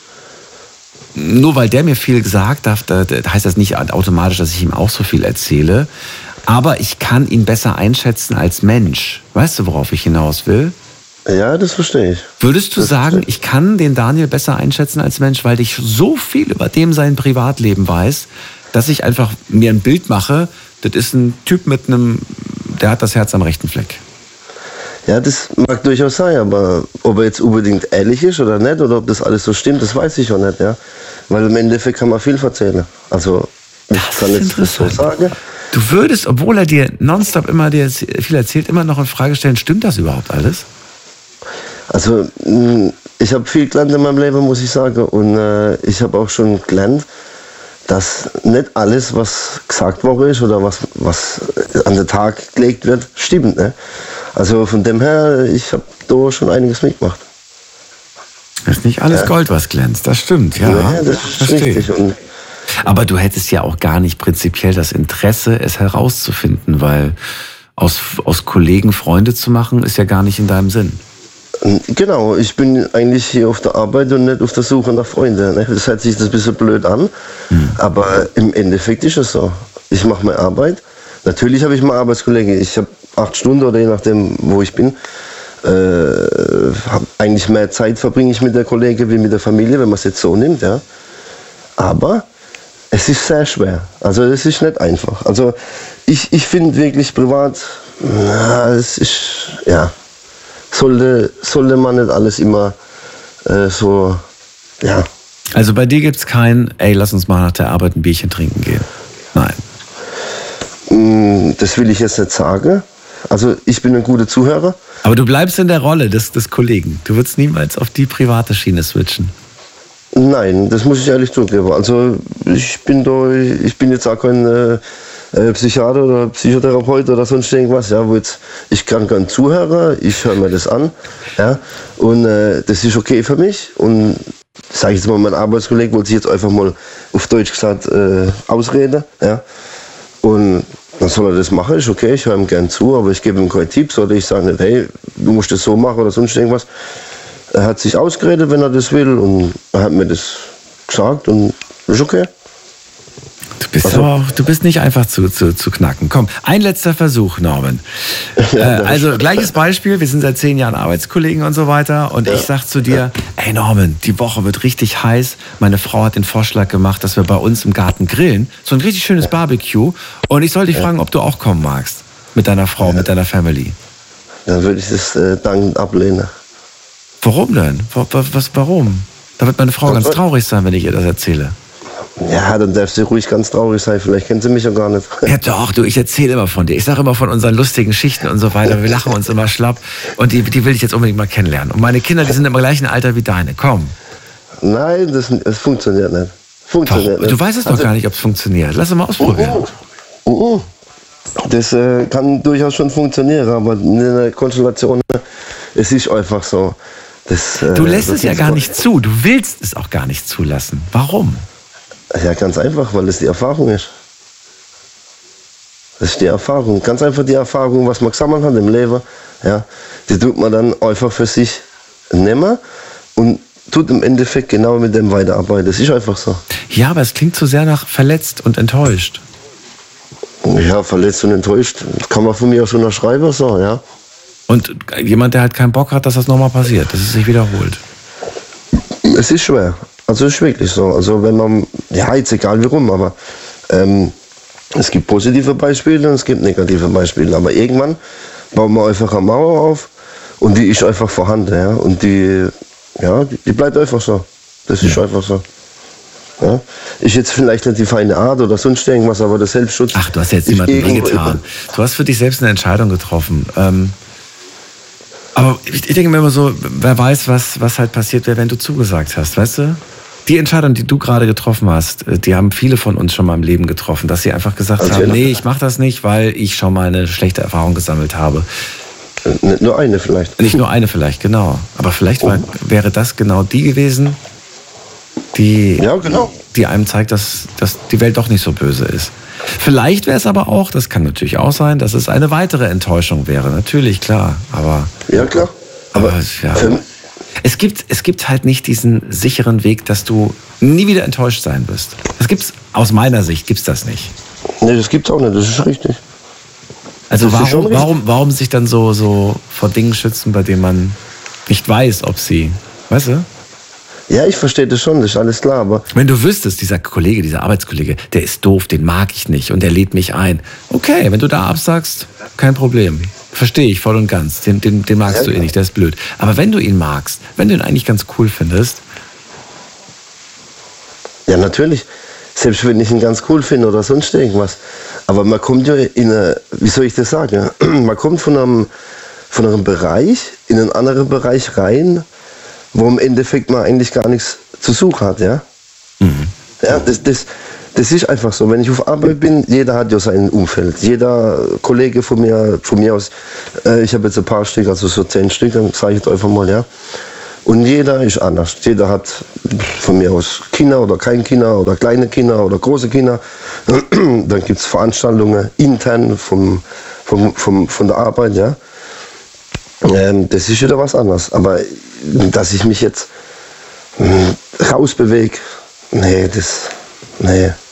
nur weil der mir viel gesagt hat, da, da heißt das nicht automatisch, dass ich ihm auch so viel erzähle, aber ich kann ihn besser einschätzen als Mensch. Weißt du, worauf ich hinaus will? Ja, das verstehe ich. Würdest du das sagen, ich kann den Daniel besser einschätzen als Mensch, weil ich so viel über dem sein Privatleben weiß, dass ich einfach mir ein Bild mache, das ist ein Typ mit einem, der hat das Herz am rechten Fleck. Ja, das mag durchaus sein, aber ob er jetzt unbedingt ehrlich ist oder nicht, oder ob das alles so stimmt, das weiß ich auch nicht, ja. Weil im Endeffekt kann man viel erzählen. Also, ich das kann jetzt das so sagen. Du würdest, obwohl er dir nonstop immer dir viel erzählt, immer noch in Frage stellen, stimmt das überhaupt alles? Also, ich habe viel gelernt in meinem Leben, muss ich sagen. Und äh, ich habe auch schon gelernt, dass nicht alles, was gesagt worden ist oder was, was an den Tag gelegt wird, stimmt. Ne? Also von dem her, ich habe da schon einiges mitgemacht. Das ist nicht alles ja. Gold, was glänzt, das stimmt, ja. Ja, das ist richtig. Und aber du hättest ja auch gar nicht prinzipiell das Interesse, es herauszufinden, weil aus, aus Kollegen Freunde zu machen, ist ja gar nicht in deinem Sinn. Genau, ich bin eigentlich hier auf der Arbeit und nicht auf der Suche nach Freunden. Ne? Das hört sich das ein bisschen blöd an, hm. aber im Endeffekt ist es so. Ich mache meine Arbeit. Natürlich habe ich mal Arbeitskollegen. Ich habe acht Stunden oder je nachdem, wo ich bin. Äh, hab eigentlich mehr Zeit verbringe ich mit der Kollege wie mit der Familie, wenn man es jetzt so nimmt. Ja. Aber es ist sehr schwer. Also es ist nicht einfach. Also ich, ich finde wirklich privat, na, es ist, ja, sollte, sollte man nicht alles immer äh, so, ja. Also bei dir gibt es kein, ey, lass uns mal nach der Arbeit ein Bierchen trinken gehen. Nein. Das will ich jetzt nicht sagen. Also ich bin ein guter Zuhörer. Aber du bleibst in der Rolle des, des Kollegen. Du würdest niemals auf die private Schiene switchen. Nein, das muss ich ehrlich zugeben. Also ich bin da, ich bin jetzt auch kein äh, Psychiater oder Psychotherapeut oder sonst irgendwas. Ja, wo jetzt, ich kann kein Zuhörer, ich höre mir das an. Ja, und äh, das ist okay für mich. Und sage ich jetzt mal, mein Arbeitskollege wollte sich jetzt einfach mal auf Deutsch gesagt äh, ausreden. Ja, und dann soll er das machen, ist okay, ich höre ihm gern zu, aber ich gebe ihm keine Tipps oder ich sage nicht, hey, du musst das so machen oder sonst irgendwas. Er hat sich ausgeredet, wenn er das will, und er hat mir das gesagt und ist okay. Du bist also, aber auch, du bist nicht einfach zu, zu, zu knacken. Komm, ein letzter Versuch, Norman. Ja, äh, also gleiches Beispiel, wir sind seit zehn Jahren Arbeitskollegen und so weiter und ja. ich sag zu dir, ey Norman, die Woche wird richtig heiß. Meine Frau hat den Vorschlag gemacht, dass wir bei uns im Garten grillen. So ein richtig schönes Barbecue. Und ich soll dich ja. fragen, ob du auch kommen magst. Mit deiner Frau, ja. mit deiner Family. Dann würde ich das äh, dankend ablehnen. Warum denn? Was, warum? Da wird meine Frau ganz traurig sein, wenn ich ihr das erzähle. Ja, dann darf sie ruhig ganz traurig sein. Vielleicht kennt sie mich ja gar nicht. Ja doch, du, ich erzähle immer von dir. Ich sage immer von unseren lustigen Schichten und so weiter. Wir lachen uns immer schlapp. Und die, die will ich jetzt unbedingt mal kennenlernen. Und meine Kinder, die sind im gleichen Alter wie deine. Komm. Nein, das, das funktioniert nicht. Funktioniert doch, nicht. Du weißt es doch also, gar nicht, ob es funktioniert. Lass es mal ausprobieren. Uh, uh, uh. Das äh, kann durchaus schon funktionieren, aber in der Konstellation, es ist einfach so. Das, äh, du lässt es ja gar nicht zu. Du willst es auch gar nicht zulassen. Warum? Ja, ganz einfach, weil das die Erfahrung ist. Das ist die Erfahrung. Ganz einfach die Erfahrung, was man gesammelt hat im Leben. Ja, die tut man dann einfach für sich nehmen und tut im Endeffekt genau mit dem weiterarbeiten. Das ist einfach so. Ja, aber es klingt zu sehr nach verletzt und enttäuscht. Ja, verletzt und enttäuscht. Kann man von mir auch schon unterschreiben, so, ja. Und jemand, der halt keinen Bock hat, dass das nochmal passiert, dass es sich wiederholt. Es ist schwer. Also es ist wirklich so. Also wenn man, ja, jetzt egal wie rum, aber ähm, es gibt positive Beispiele und es gibt negative Beispiele. Aber irgendwann bauen wir einfach eine Mauer auf und die ist einfach vorhanden. Ja? Und die, ja, die, die bleibt einfach so. Das ist ja. einfach so. Ja? Ist jetzt vielleicht nicht die feine Art oder sonst irgendwas, aber der Selbstschutz. Ach, du hast jetzt jemandem wehgetan. Du hast für dich selbst eine Entscheidung getroffen. Ähm, aber ich, ich denke mir immer so, wer weiß, was, was halt passiert wäre, wenn du zugesagt hast, weißt du? Die Entscheidung, die du gerade getroffen hast, die haben viele von uns schon mal im Leben getroffen, dass sie einfach gesagt also haben, nee, ich mache das nicht, weil ich schon mal eine schlechte Erfahrung gesammelt habe. Nicht nur eine vielleicht. Nicht nur eine vielleicht, genau. Aber vielleicht war, wäre das genau die gewesen, die, ja, genau. die einem zeigt, dass, dass die Welt doch nicht so böse ist. Vielleicht wäre es aber auch, das kann natürlich auch sein, dass es eine weitere Enttäuschung wäre. Natürlich, klar. Aber, ja, klar. Aber, aber ja. Es gibt, es gibt halt nicht diesen sicheren Weg, dass du nie wieder enttäuscht sein wirst. Das gibt's, aus meiner Sicht gibt's das nicht. Nee, das gibt's auch nicht, das ist richtig. Also das warum, warum, warum sich dann so, so vor Dingen schützen, bei denen man nicht weiß, ob sie, weißt du? Ja, ich verstehe das schon, das ist alles klar, aber... Wenn du wüsstest, dieser Kollege, dieser Arbeitskollege, der ist doof, den mag ich nicht und der lädt mich ein. Okay, wenn du da absagst, kein Problem. Verstehe ich voll und ganz. Den, den, den magst ja, du eh nicht, der ist blöd. Aber wenn du ihn magst, wenn du ihn eigentlich ganz cool findest... Ja, natürlich. Selbst wenn ich ihn ganz cool finde oder sonst irgendwas. Aber man kommt ja in eine, wie soll ich das sagen? Man kommt von einem, von einem Bereich in einen anderen Bereich rein, wo im Endeffekt man eigentlich gar nichts zu suchen hat, ja? Mhm. Ja, das, das, das ist einfach so. Wenn ich auf Arbeit bin, jeder hat ja sein Umfeld. Jeder Kollege von mir, von mir aus, äh, ich habe jetzt ein paar Stück, also so zehn Stück, dann sage ich jetzt einfach mal, ja. Und jeder ist anders. Jeder hat von mir aus Kinder oder kein Kinder oder kleine Kinder oder große Kinder. Dann gibt es Veranstaltungen intern vom, vom, vom, von der Arbeit, ja. Ähm, das ist wieder was anderes. Aber dass ich mich jetzt mh, rausbewege, nee, das, nee.